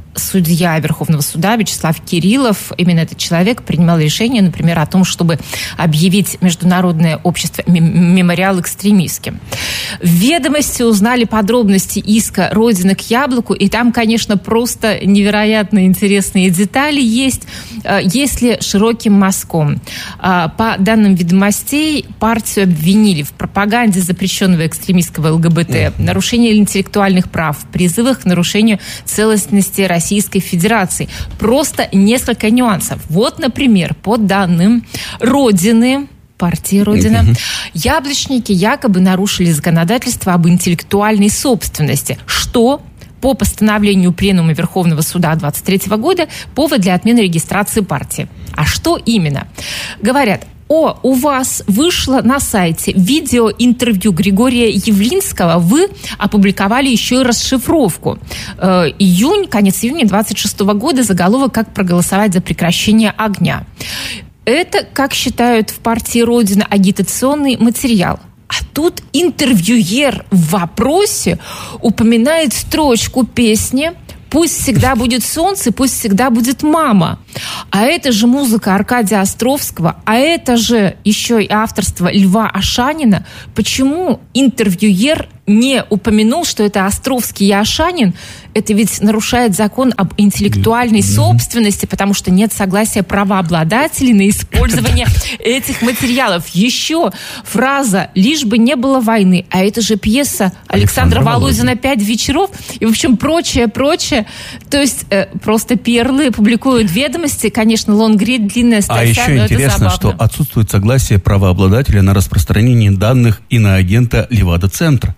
судья Верховного суда Вячеслав Кириллов, именно этот человек, принимал решение, например, о том, чтобы объявить Международное общество «Мемориал» экстремистским. В «Ведомости» узнали подробности иска «Родина к яблоку», и там, конечно, просто невероятно интересные детали есть, если широким мазком. По данным «Ведомостей», партию обвинили в пропаганде запрещенного экстремистского ЛГБТ, нарушении интеллектуальных прав, призывах к нарушению целостности Российской Федерации. Просто несколько нюансов. Вот, например, по данным «Родины», партии «Родина», uh-huh. яблочники якобы нарушили законодательство об интеллектуальной собственности, что по постановлению Пленума Верховного Суда двадцать третьего года повод для отмены регистрации партии. А что именно? Говорят, о, у вас вышло на сайте видеоинтервью Григория Явлинского, вы опубликовали еще и расшифровку. Э, июнь, конец июня двадцать шестого года, заголовок «Как проголосовать за прекращение огня». Это, как считают в партии «Родина», агитационный материал. А тут интервьюер в вопросе упоминает строчку песни «Пусть всегда будет солнце, пусть всегда будет мама». А это же музыка Аркадия Островского, а это же еще и авторство Льва Ашанина. Почему интервьюер не упомянул, что это Островский и Ашанин? Это ведь нарушает закон об интеллектуальной собственности, потому что нет согласия правообладателей на использование этих материалов. Еще фраза «Лишь бы не было войны», а это же пьеса Александра Володина «Пять вечеров», и, в общем, прочее, прочее. То есть э, просто перлы публикуют «Ведомости», конечно, лонгрид, длинная статья, а еще интересно, что отсутствует согласие правообладателя на распространение данных иноагента Левада-центра.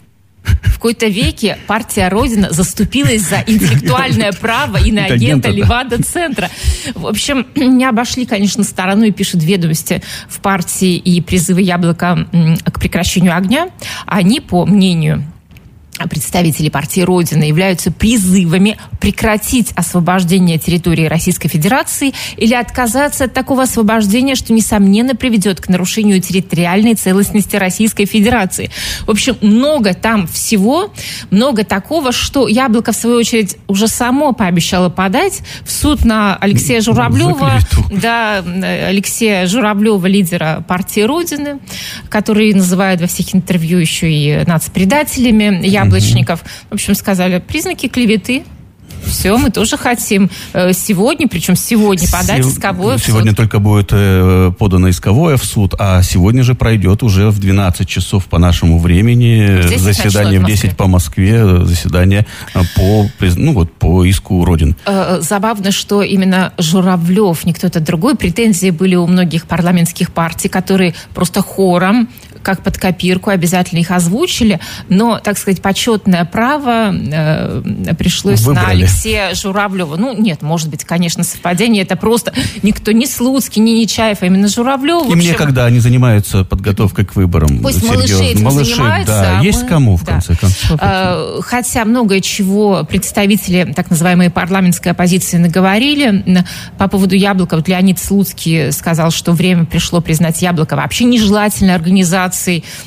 В какой-то веке партия «Родина» заступилась за интеллектуальное право иноагента Левада-центра. В общем, не обошли, конечно, стороной, пишут «Ведомости», в партии и призывы «Яблоко» к прекращению огня. Они, по мнению представители партии «Родина», являются призывами прекратить освобождение территории Российской Федерации или отказаться от такого освобождения, что, несомненно, приведет к нарушению территориальной целостности Российской Федерации. В общем, много там всего, много такого, что «Яблоко», в свою очередь, уже само пообещало подать в суд на Алексея Журавлева, да, Алексея Журавлева, лидера партии «Родины», который называют во всех интервью еще и нацпредателями, яблочников. В общем, сказали, признаки клеветы. Все, мы тоже хотим сегодня, причем сегодня подать Сев... исковое в суд. Сегодня только будет э, подано исковое в суд, а сегодня же пройдет уже в двенадцать часов по нашему времени заседание в десять по Москве, заседание по, ну, вот, по иску Родин. Э, забавно, что именно Журавлев, не кто-то другой, претензии были у многих парламентских партий, которые просто хором, как под копирку, обязательно их озвучили, но, так сказать, почетное право э, пришлось Выбрали. на Алексея Журавлева. Ну, нет, может быть, конечно, совпадение. Это просто никто, ни Слуцкий, ни Нечаев, а именно Журавлев. Им некогда они занимаются подготовкой к выборам. Пусть малыши этим малыши, занимаются. Да, а есть мы... кому, в да. конце концов. А, хотя многое чего представители так называемой парламентской оппозиции наговорили по поводу «Яблока». Вот Леонид Слуцкий сказал, что время пришло признать «Яблоко» вообще нежелательной организацией.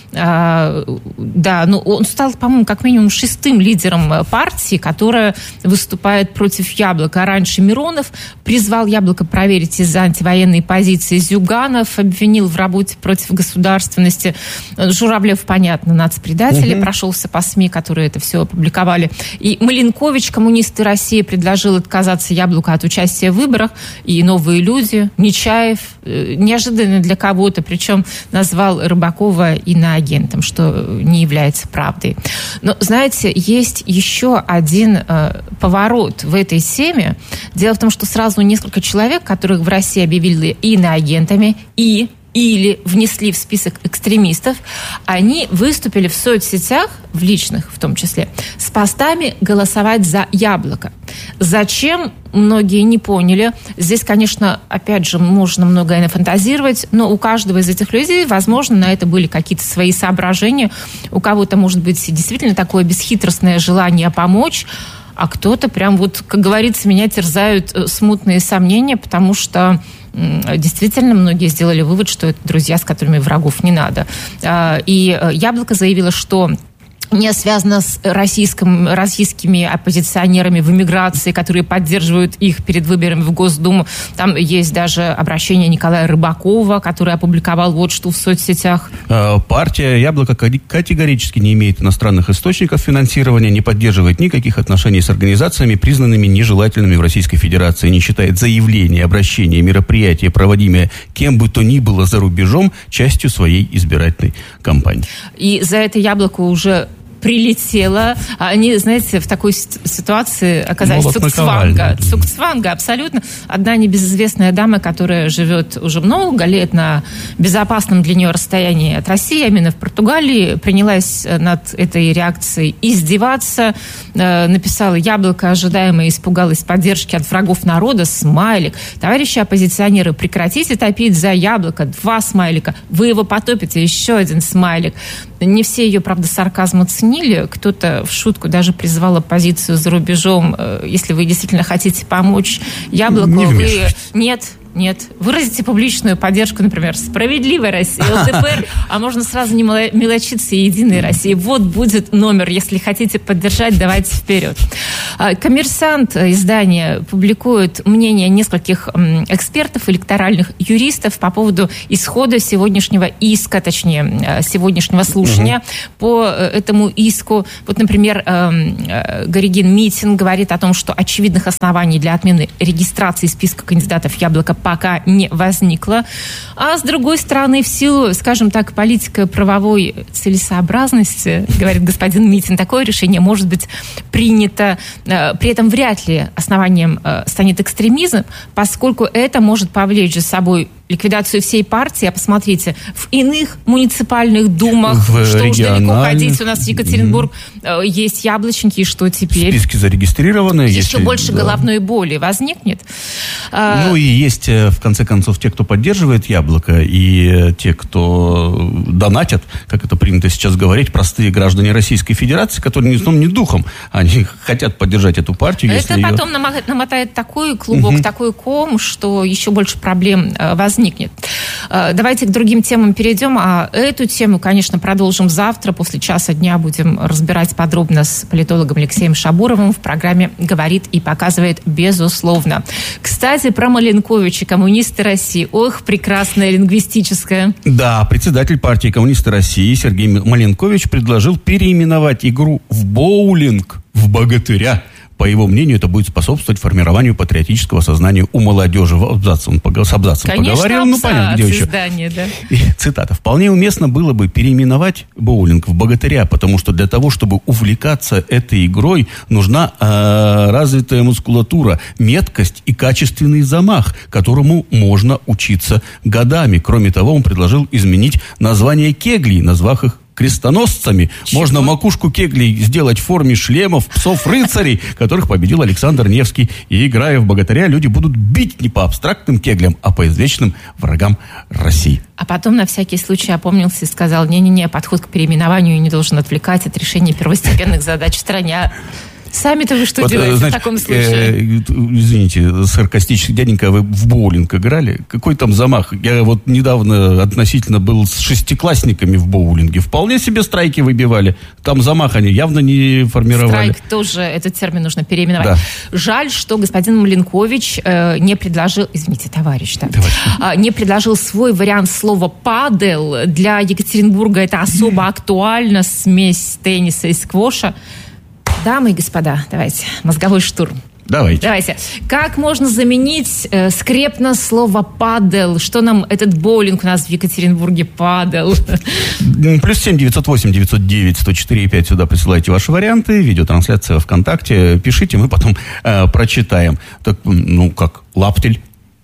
А, да, ну, он стал, по-моему, как минимум шестым лидером партии, которая выступает против «Яблока». Раньше Миронов призвал «Яблоко» проверить из-за антивоенной позиции. Зюганов обвинил в работе против государственности. Журавлев, понятно, нацпредатель, угу. прошелся по СМИ, которые это все опубликовали. И Маленкович, коммунисты России, предложил отказаться «Яблоку» от участия в выборах. И «Новые люди», Нечаев, неожиданно для кого-то, причем назвал Рыбакова иноагентом, что не является правдой. Но, знаете, есть еще один э, поворот в этой теме. Дело в том, что сразу несколько человек, которых в России объявили иноагентами и или внесли в список экстремистов, они выступили в соцсетях, в личных в том числе, с постами «Голосовать за Яблоко». Зачем? Многие не поняли. Здесь, конечно, опять же, можно многое нафантазировать, но у каждого из этих людей, возможно, на это были какие-то свои соображения. У кого-то, может быть, действительно такое бесхитростное желание помочь, а кто-то прям вот, как говорится, меня терзают смутные сомнения, потому что действительно многие сделали вывод, что это друзья, с которыми врагов не надо. И «Яблоко» заявило, что не связано с российским, российскими оппозиционерами в эмиграции, которые поддерживают их перед выборами в Госдуму. Там есть даже обращение Николая Рыбакова, который опубликовал вот что в соцсетях. Партия «Яблоко» категорически не имеет иностранных источников финансирования, не поддерживает никаких отношений с организациями, признанными нежелательными в Российской Федерации, не считает заявления, обращения, мероприятия, проводимые кем бы то ни было за рубежом, частью своей избирательной кампании. И за это «Яблоко» уже прилетела. Они, знаете, в такой ситуации оказались цукцванга. Цукцванга, абсолютно. Одна небезызвестная дама, которая живет уже много лет на безопасном для нее расстоянии от России, именно в Португалии, принялась над этой реакцией издеваться. Написала: «Яблоко ожидаемо испугалось поддержки от врагов народа», смайлик. «Товарищи оппозиционеры, прекратите топить за Яблоко», два смайлика. «Вы его потопите», еще один смайлик. Не все ее, правда, сарказм оценили. Кто-то в шутку даже призывал оппозицию за рубежом: если вы действительно хотите помочь Яблоку, не вы... Нет, нет. Выразите публичную поддержку, например, «Справедливой России», ЛДПР, а можно сразу не мелочиться и «Единой России». Вот будет номер. Если хотите поддержать, давайте вперед. «Коммерсант» издание публикует мнение нескольких экспертов, электоральных юристов по поводу исхода сегодняшнего иска, точнее, сегодняшнего слушания угу. по этому иску. Вот, например, Горегин Митин говорит о том, что очевидных оснований для отмены регистрации списка кандидатов «Яблоко» пока не возникло. А с другой стороны, в силу, скажем так, политико-правовой целесообразности, говорит господин Митин, такое решение может быть принято. При этом вряд ли основанием станет экстремизм, поскольку это может повлечь за собой ликвидацию всей партии. А посмотрите, в иных муниципальных думах, в что уж далеко ходить, у нас в Екатеринбург mm-hmm. есть яблочники, и что теперь? Списки зарегистрированы. Еще если, больше да. головной боли возникнет. Ну и есть, в конце концов, те, кто поддерживает Яблоко, и те, кто донатят, как это принято сейчас говорить, простые граждане Российской Федерации, которые ни сном, ни духом, они хотят поддержать эту партию. Это если потом ее... намотает такой клубок, угу. такой ком, что еще больше проблем возникнет. возникнет. Давайте к другим темам перейдем, а эту тему, конечно, продолжим завтра. После часа дня будем разбирать подробно с политологом Алексеем Шабуровым в программе «Говорит и показывает безусловно». Кстати, про Маленковича, коммунисты России. Ох, прекрасная лингвистическая. Да, председатель партии «Коммунисты России» Сергей Маленкович предложил переименовать игру в боулинг в «Богатыря». По его мнению, это будет способствовать формированию патриотического сознания у молодежи. Абзац, он с абзацем Конечно, поговорил. Абзац, ну, понятно, где еще. Издание, да. И, цитата. «Вполне уместно было бы переименовать боулинг в «Богатыря», потому что для того, чтобы увлекаться этой игрой, нужна э, развитая мускулатура, меткость и качественный замах, которому можно учиться годами». Кроме того, он предложил изменить название кеглей, назвав их крестоносцами. Чего? Можно макушку кеглей сделать в форме шлемов псов-рыцарей, которых победил Александр Невский. И, играя в «Богатыря», люди будут бить не по абстрактным кеглям, а по извечным врагам России. А потом на всякий случай опомнился и сказал: не-не-не, подход к переименованию не должен отвлекать от решения первостепенных задач в стране. Сами-то вы что вот, делаете знаете, в таком случае? Э, извините, саркастически, дяденька, вы в боулинг играли? Какой там замах? Я вот недавно относительно был с шестиклассниками в боулинге. Вполне себе страйки выбивали. Там замах они явно не формировали. Страйк тоже, этот термин нужно переименовать. Да. Жаль, что господин Маленкович э, не предложил, извините, товарищ, да, э, не предложил свой вариант слова «падел». Для Екатеринбурга это особо актуально, смесь тенниса и сквоша. Дамы и господа, давайте, мозговой штурм. Давайте. Давайте. Как можно заменить э, скрепно слово «падел»? Что нам этот боулинг у нас в Екатеринбурге падел? Плюс семь девятьсот восемь девятьсот девять сто четыре пять сюда присылайте ваши варианты. Видеотрансляция ВКонтакте. Пишите, мы потом э, прочитаем. Так, ну, как лаптель.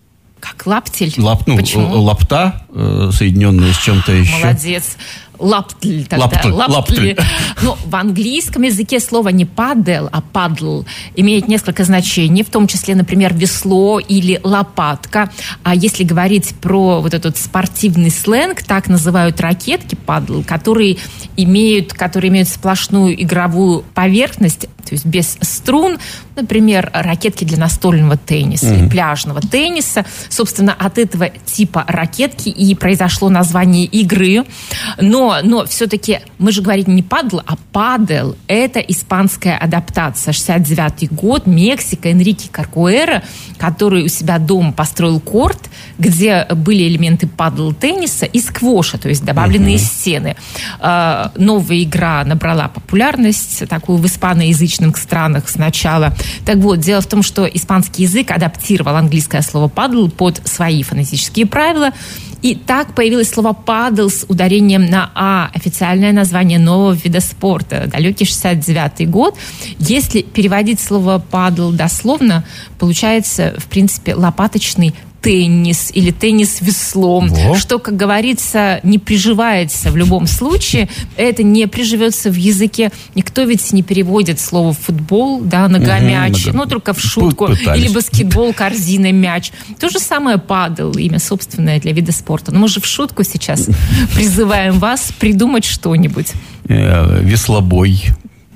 Как лаптель? Лап, ну, Почему? Лапта, э, соединенная с чем-то еще. Молодец. Лаптль тогда. Лаптль, лаптль. Ну, в английском языке слово не падел, а падл имеет несколько значений, в том числе, например, весло или лопатка. А если говорить про вот этот спортивный сленг, так называют ракетки падл, которые имеют, которые имеют сплошную игровую поверхность, то есть без струн, например, ракетки для настольного тенниса mm-hmm. или пляжного тенниса. Собственно, от этого типа ракетки и произошло название игры. Но Но, но все-таки мы же говорим не падл, а падел. Это испанская адаптация. шестьдесят девятый год, Мексика, Энрике Коркуэра, который у себя дома построил корт, где были элементы падл-тенниса и сквоша, то есть добавленные uh-huh. стены. Новая игра набрала популярность, такую в испаноязычных странах сначала. Так вот, дело в том, что испанский язык адаптировал английское слово падл под свои фонетические правила. И так появилось слово «падл» с ударением на «а», официальное название нового вида спорта, далекий шестьдесят девятый год. Если переводить слово «падл» дословно, получается, в принципе, лопаточный теннис или теннис веслом, Во. что, как говорится, не приживается в любом случае. Это не приживется в языке. Никто ведь не переводит слово «футбол», да, ногомяч, угу, ну, только в шутку. Пытались. Или баскетбол, корзина, мяч. То же самое «падл», имя собственное для вида спорта. Но мы же в шутку сейчас призываем вас придумать что-нибудь. Веслобой.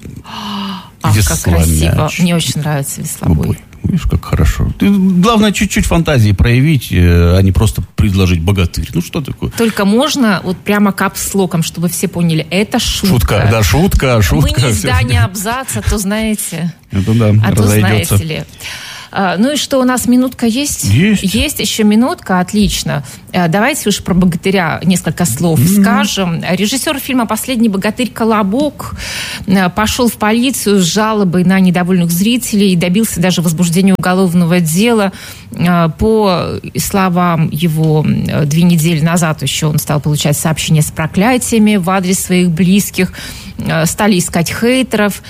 Ах, как красиво. Мне очень нравится веслобой. Видишь, как хорошо. Ты, главное, чуть-чуть фантазии проявить, а не просто предложить богатырь. Ну, что такое? Только можно вот прямо капслоком, чтобы все поняли, это шутка. Шутка, да, шутка, шутка. Мы не издание абзаца, то знаете. Это да, а то знаете ли. Ну и что, у нас минутка есть? Есть. Есть еще минутка, отлично. Давайте уж про богатыря несколько слов mm-hmm. скажем. Режиссер фильма «Последний богатырь» Колобок пошел в полицию с жалобой на недовольных зрителей и добился даже возбуждения уголовного дела. По словам его, две недели назад еще он стал получать сообщения с проклятиями в адрес своих близких. Стали искать хейтеров.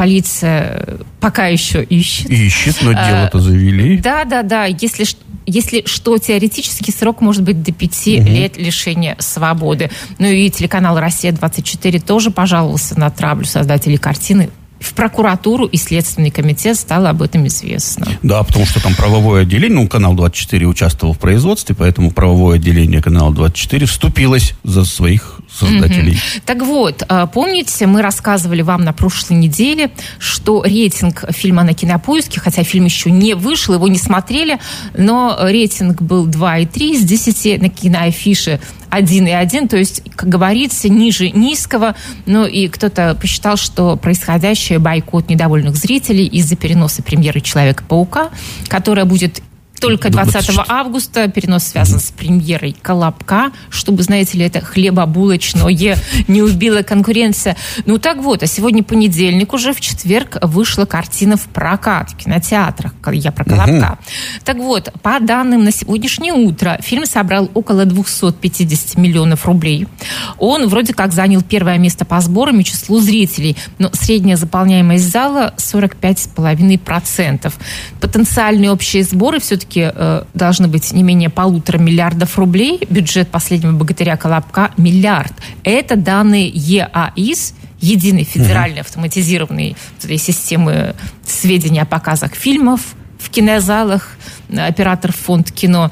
Полиция пока еще ищет. Ищет, но дело-то завели. Да, да, да. Если, если что, теоретически срок может быть до пяти угу. лет лишения свободы. Ну и телеканал «Россия-двадцать четыре» тоже пожаловался на травлю создателей картины. В прокуратуру и Следственный комитет стало об этом известно. Да, потому что там правовое отделение, ну, канал двадцать четыре участвовал в производстве, поэтому правовое отделение канала двадцать четыре вступилось за своих создателей. Mm-hmm. Так вот, помните, мы рассказывали вам на прошлой неделе, что рейтинг фильма на Кинопоиске, хотя фильм еще не вышел, его не смотрели, но рейтинг был два и три из десяти, на киноафише один и один, то есть, как говорится, ниже низкого. Ну и кто-то посчитал, что происходящее бойкот недовольных зрителей из-за переноса премьеры «Человека-паука», которая будет только двадцатого августа. Перенос связан mm-hmm. с премьерой «Колобка», чтобы, знаете ли, это хлебобулочное не убила конкуренция. Ну так вот, а сегодня понедельник, уже в четверг вышла картина в прокат в кинотеатрах. Я про «Колобка». Mm-hmm. Так вот, по данным на сегодняшнее утро, фильм собрал около двести пятьдесят миллионов рублей. Он вроде как занял первое место по сборам и числу зрителей, но средняя заполняемость зала сорок пять целых пять десятых процента. Потенциальные общие сборы все-таки должны быть не менее полутора миллиардов рублей. Бюджет «Последнего богатыря» Колобка – миллиард. Это данные ЕАИС, единой федеральной автоматизированной системы сведений о показах фильмов в кинозалах, оператор фонд кино.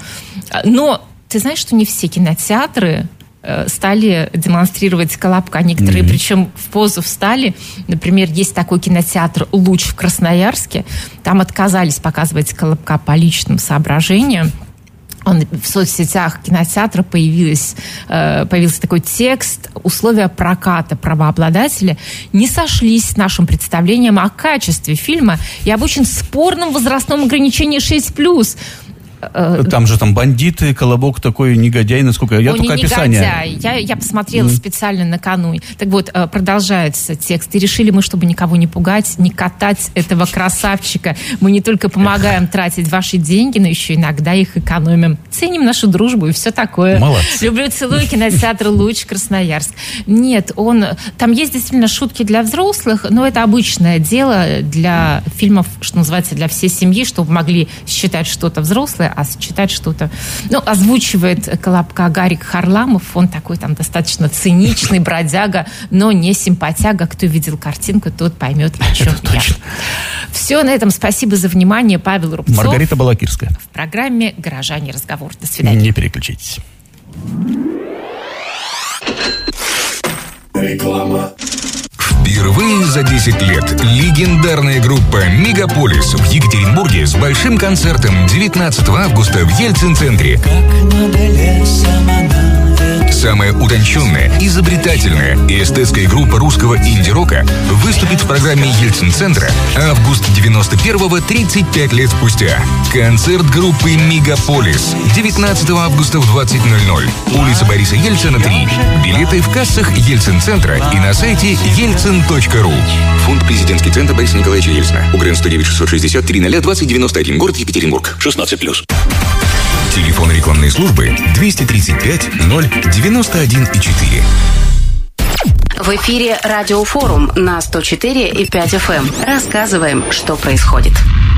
Но ты знаешь, что не все кинотеатры стали демонстрировать «Колобка». Некоторые, mm-hmm. причем в позу встали. Например, есть такой кинотеатр «Луч» в Красноярске. Там отказались показывать «Колобка» по личным соображениям. Он, в соцсетях кинотеатра появилось, э, появился такой текст: условия проката правообладателя не сошлись с нашим представлением о качестве фильма и об очень спорном возрастном ограничении шесть плюс. Там же там бандиты, Колобок такой негодяй, насколько я О, только не описание. Негодяй. Я, я посмотрела mm. специально накануне. Так вот, продолжается текст. И решили мы, чтобы никого не пугать, не катать этого красавчика. Мы не только помогаем тратить ваши деньги, но еще иногда их экономим. Ценим нашу дружбу и все такое. Молодцы. Люблю, целую, кинотеатр «Луч», Красноярск. Нет, он... Там есть действительно шутки для взрослых, но это обычное дело для фильмов, что называется, для всей семьи, чтобы могли считать что-то взрослое, а читать что-то. Ну, озвучивает «Колобка» Гарик Харламов. Он такой там достаточно циничный бродяга, но не симпатяга. Кто видел картинку, тот поймет, о чем я. Все, на этом спасибо за внимание. Павел Рубцов. Маргарита Балакирская. В программе «Горожане. Разговор». До свидания. Не переключайтесь. Реклама. Впервые за десять лет легендарная группа «Мегаполис» в Екатеринбурге с большим концертом девятнадцатого августа в Ельцин-центре. Как надо лесом она Самая утонченная, изобретательная и эстетская группа русского инди-рока выступит в программе Ельцин-центра «Август девяносто первого, тридцать пять лет спустя». Концерт группы «Мегаполис» девятнадцатого августа в двадцать ноль ноль. Улица Бориса Ельцина, три. Билеты в кассах Ельцин-центра и на сайте ельцин точка ру. Фонд «Президентский центр Бориса Николаевича Ельцина». УГРН сто девять шестьсот шестьдесят три ноль двадцать девяносто один. Город Екатеринбург. шестнадцать плюс. Телефон рекламной службы двести тридцать пять ноль девяносто один четыре. В эфире Радиофорум на сто четыре и пять эф эм. Рассказываем, что происходит.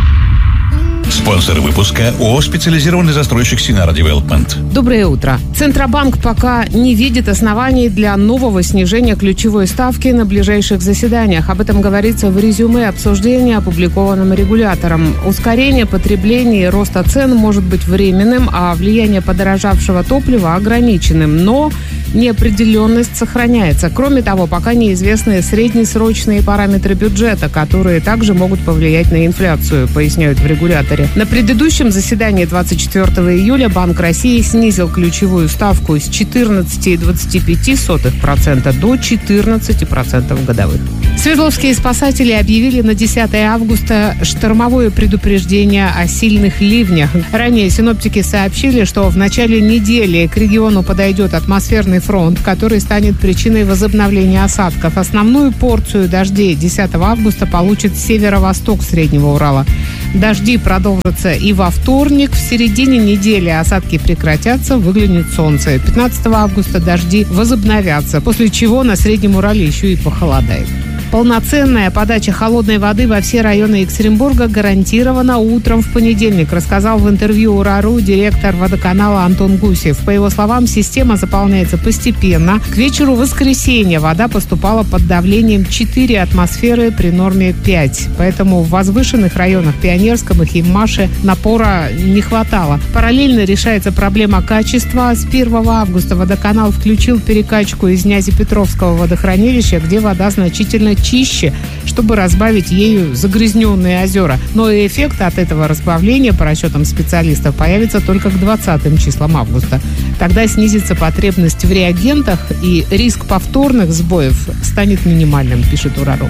Спонсор выпуска ООО «Специализированный застройщик Синара Девелопмент». Доброе утро. Центробанк пока не видит оснований для нового снижения ключевой ставки на ближайших заседаниях. Об этом говорится в резюме обсуждения, опубликованном регулятором. Ускорение потребления и роста цен может быть временным, а влияние подорожавшего топлива ограниченным. Но неопределенность сохраняется. Кроме того, пока неизвестны среднесрочные параметры бюджета, которые также могут повлиять на инфляцию, поясняют в регуляторе. На предыдущем заседании двадцать четвёртого июля Банк России снизил ключевую ставку с четырнадцати целых двадцати пяти сотых процента до четырнадцати процентов годовых. Свердловские спасатели объявили на десятое августа штормовое предупреждение о сильных ливнях. Ранее синоптики сообщили, что в начале недели к региону подойдет атмосферный фронт, который станет причиной возобновления осадков. Основную порцию дождей десятого августа получит северо-восток Среднего Урала. Дожди продолжатся и во вторник. В середине недели осадки прекратятся, выглянет солнце. пятнадцатого августа дожди возобновятся, после чего на Среднем Урале еще и похолодает. Полноценная подача холодной воды во все районы Екатеринбурга гарантирована утром в понедельник, рассказал в интервью УРАРУ директор водоканала Антон Гусев. По его словам, система заполняется постепенно. К вечеру воскресенья вода поступала под давлением четыре атмосферы при норме пять. Поэтому в возвышенных районах Пионерском и Химмаше напора не хватало. Параллельно решается проблема качества. С первого августа водоканал включил перекачку из Нязепетровского водохранилища, где вода значительно чище, чтобы разбавить ею загрязненные озера. Но и эффект от этого разбавления, по расчетам специалистов, появится только к двадцатым числам августа. Тогда снизится потребность в реагентах, и риск повторных сбоев станет минимальным, пишет УРАРУ.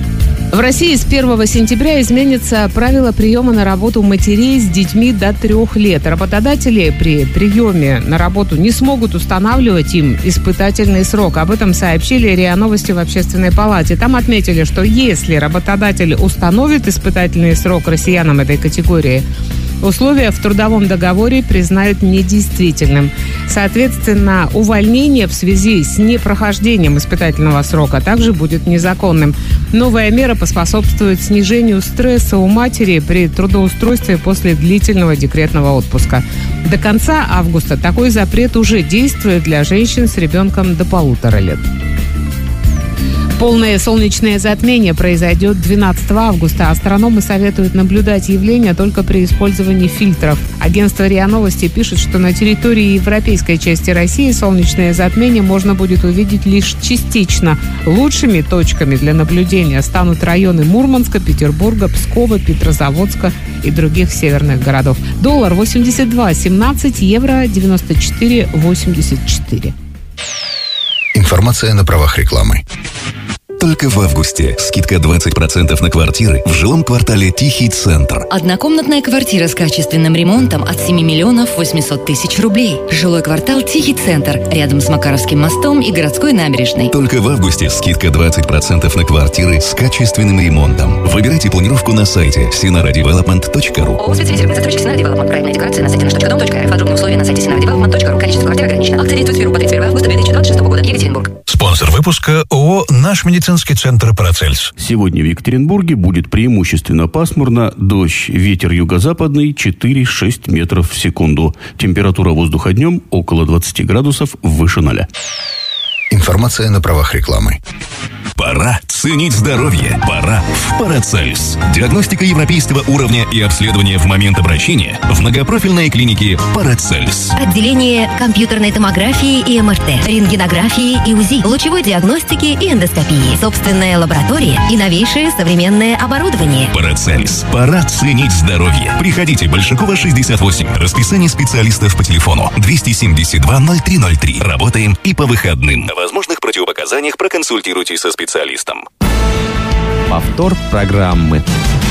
В России с первого сентября изменится правило приема на работу матерей с детьми до трех лет. Работодатели при приеме на работу не смогут устанавливать им испытательный срок. Об этом сообщили РИА Новости в Общественной палате. Там отметили, что если работодатель установит испытательный срок россиянам этой категории, условия в трудовом договоре признают недействительным. Соответственно, увольнение в связи с непрохождением испытательного срока также будет незаконным. Новая мера поспособствует снижению стресса у матери при трудоустройстве после длительного декретного отпуска. До конца августа такой запрет уже действует для женщин с ребенком до полутора лет. Полное солнечное затмение произойдет двенадцатого августа. Астрономы советуют наблюдать явление только при использовании фильтров. Агентство РИА Новости пишет, что на территории европейской части России солнечное затмение можно будет увидеть лишь частично. Лучшими точками для наблюдения станут районы Мурманска, Петербурга, Пскова, Петрозаводска и других северных городов. Доллар восемьдесят два семнадцать, евро девяносто четыре восемьдесят четыре. Информация на правах рекламы. Только в августе скидка двадцать процентов на квартиры в жилом квартале «Тихий центр». Однокомнатная квартира с качественным ремонтом от семи миллионов восемьсот тысяч рублей. Жилой квартал «Тихий центр» рядом с Макаровским мостом и городской набережной. Только в августе скидка двадцать процентов на квартиры с качественным ремонтом. Выбирайте планировку на сайте синара девелопмент точка ру. ООО «Специализированный застройщик Синара Девелопмент». Проектная декорация на сайте наш точка дом точка рф. Подробные условия на сайте синара девелопмент точка ру. Количество квартир ограничено. Акция действует с первого по тридцать первое августа две тысячи двадцать шестого года. Екатеринбург. Спонсор выпуска ООО «Наш медицинский центр Парацельс». Сегодня в Екатеринбурге будет преимущественно пасмурно, дождь, ветер юго-западный четыре-шесть метров в секунду. Температура воздуха днем около двадцати градусов выше ноля. Информация на правах рекламы. Пора ценить здоровье. Пора в Парацельс. Диагностика европейского уровня и обследование в момент обращения в многопрофильной клинике Парацельс. Отделение компьютерной томографии и эм эр тэ, рентгенографии и УЗИ, лучевой диагностики и эндоскопии, собственная лаборатория и новейшее современное оборудование. Парацельс. Пора ценить здоровье. Приходите, Большакова, шестьдесят восемь. Расписание специалистов по телефону двести семьдесят два ноль три ноль три. Работаем и по выходным. О возможных противопоказаниях проконсультируйтесь со специалистом. Повтор программы.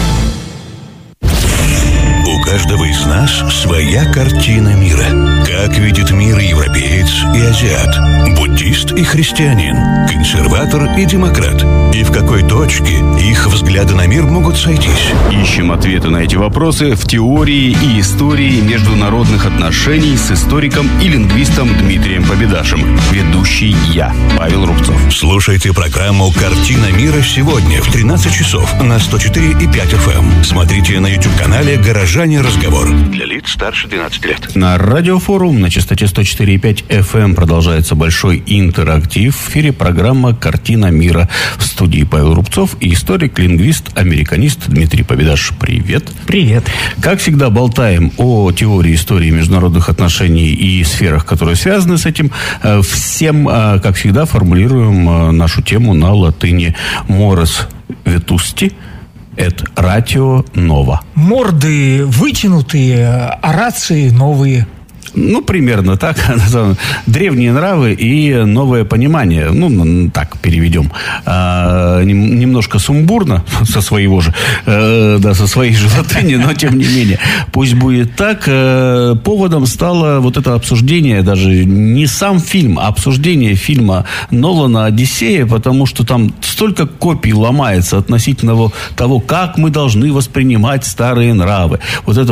У каждого из нас своя картина мира. Как видит мир европеец и азиат, буддист и христианин, консерватор и демократ. И в какой точке их взгляды на мир могут сойтись? Ищем ответы на эти вопросы в теории и истории международных отношений с историком и лингвистом Дмитрием Победашем. Ведущий я, Павел Рубцов. Слушайте программу «Картина мира» сегодня в тринадцать часов на сто четыре и пять эф эм. Смотрите на YouTube-канале «Горожане. Разговор». Для лиц старше двенадцати лет. На Радиофорум на частоте сто четыре и пять эф эм продолжается большой интерактив. В эфире программа «Картина мира». В студии Павел Рубцов и историк-лингвист, американист Дмитрий Победаш. Привет. Привет. Как всегда, болтаем о теории истории международных отношений и сферах, которые связаны с этим. Всем, как всегда, формулируем нашу тему на латыни. Морес ветусти эт ратио нова. Морды вытянутые, а рации новые. Ну, примерно так. Древние нравы и новое понимание. Ну, так переведем. А, немножко сумбурно со своего же, э, да, со своей же латыни, но тем не менее. Пусть будет так. Э, поводом стало вот это обсуждение, даже не сам фильм, а обсуждение фильма Нолана «Одиссея», потому что там столько копий ломается относительно того, как мы должны воспринимать старые нравы. Вот это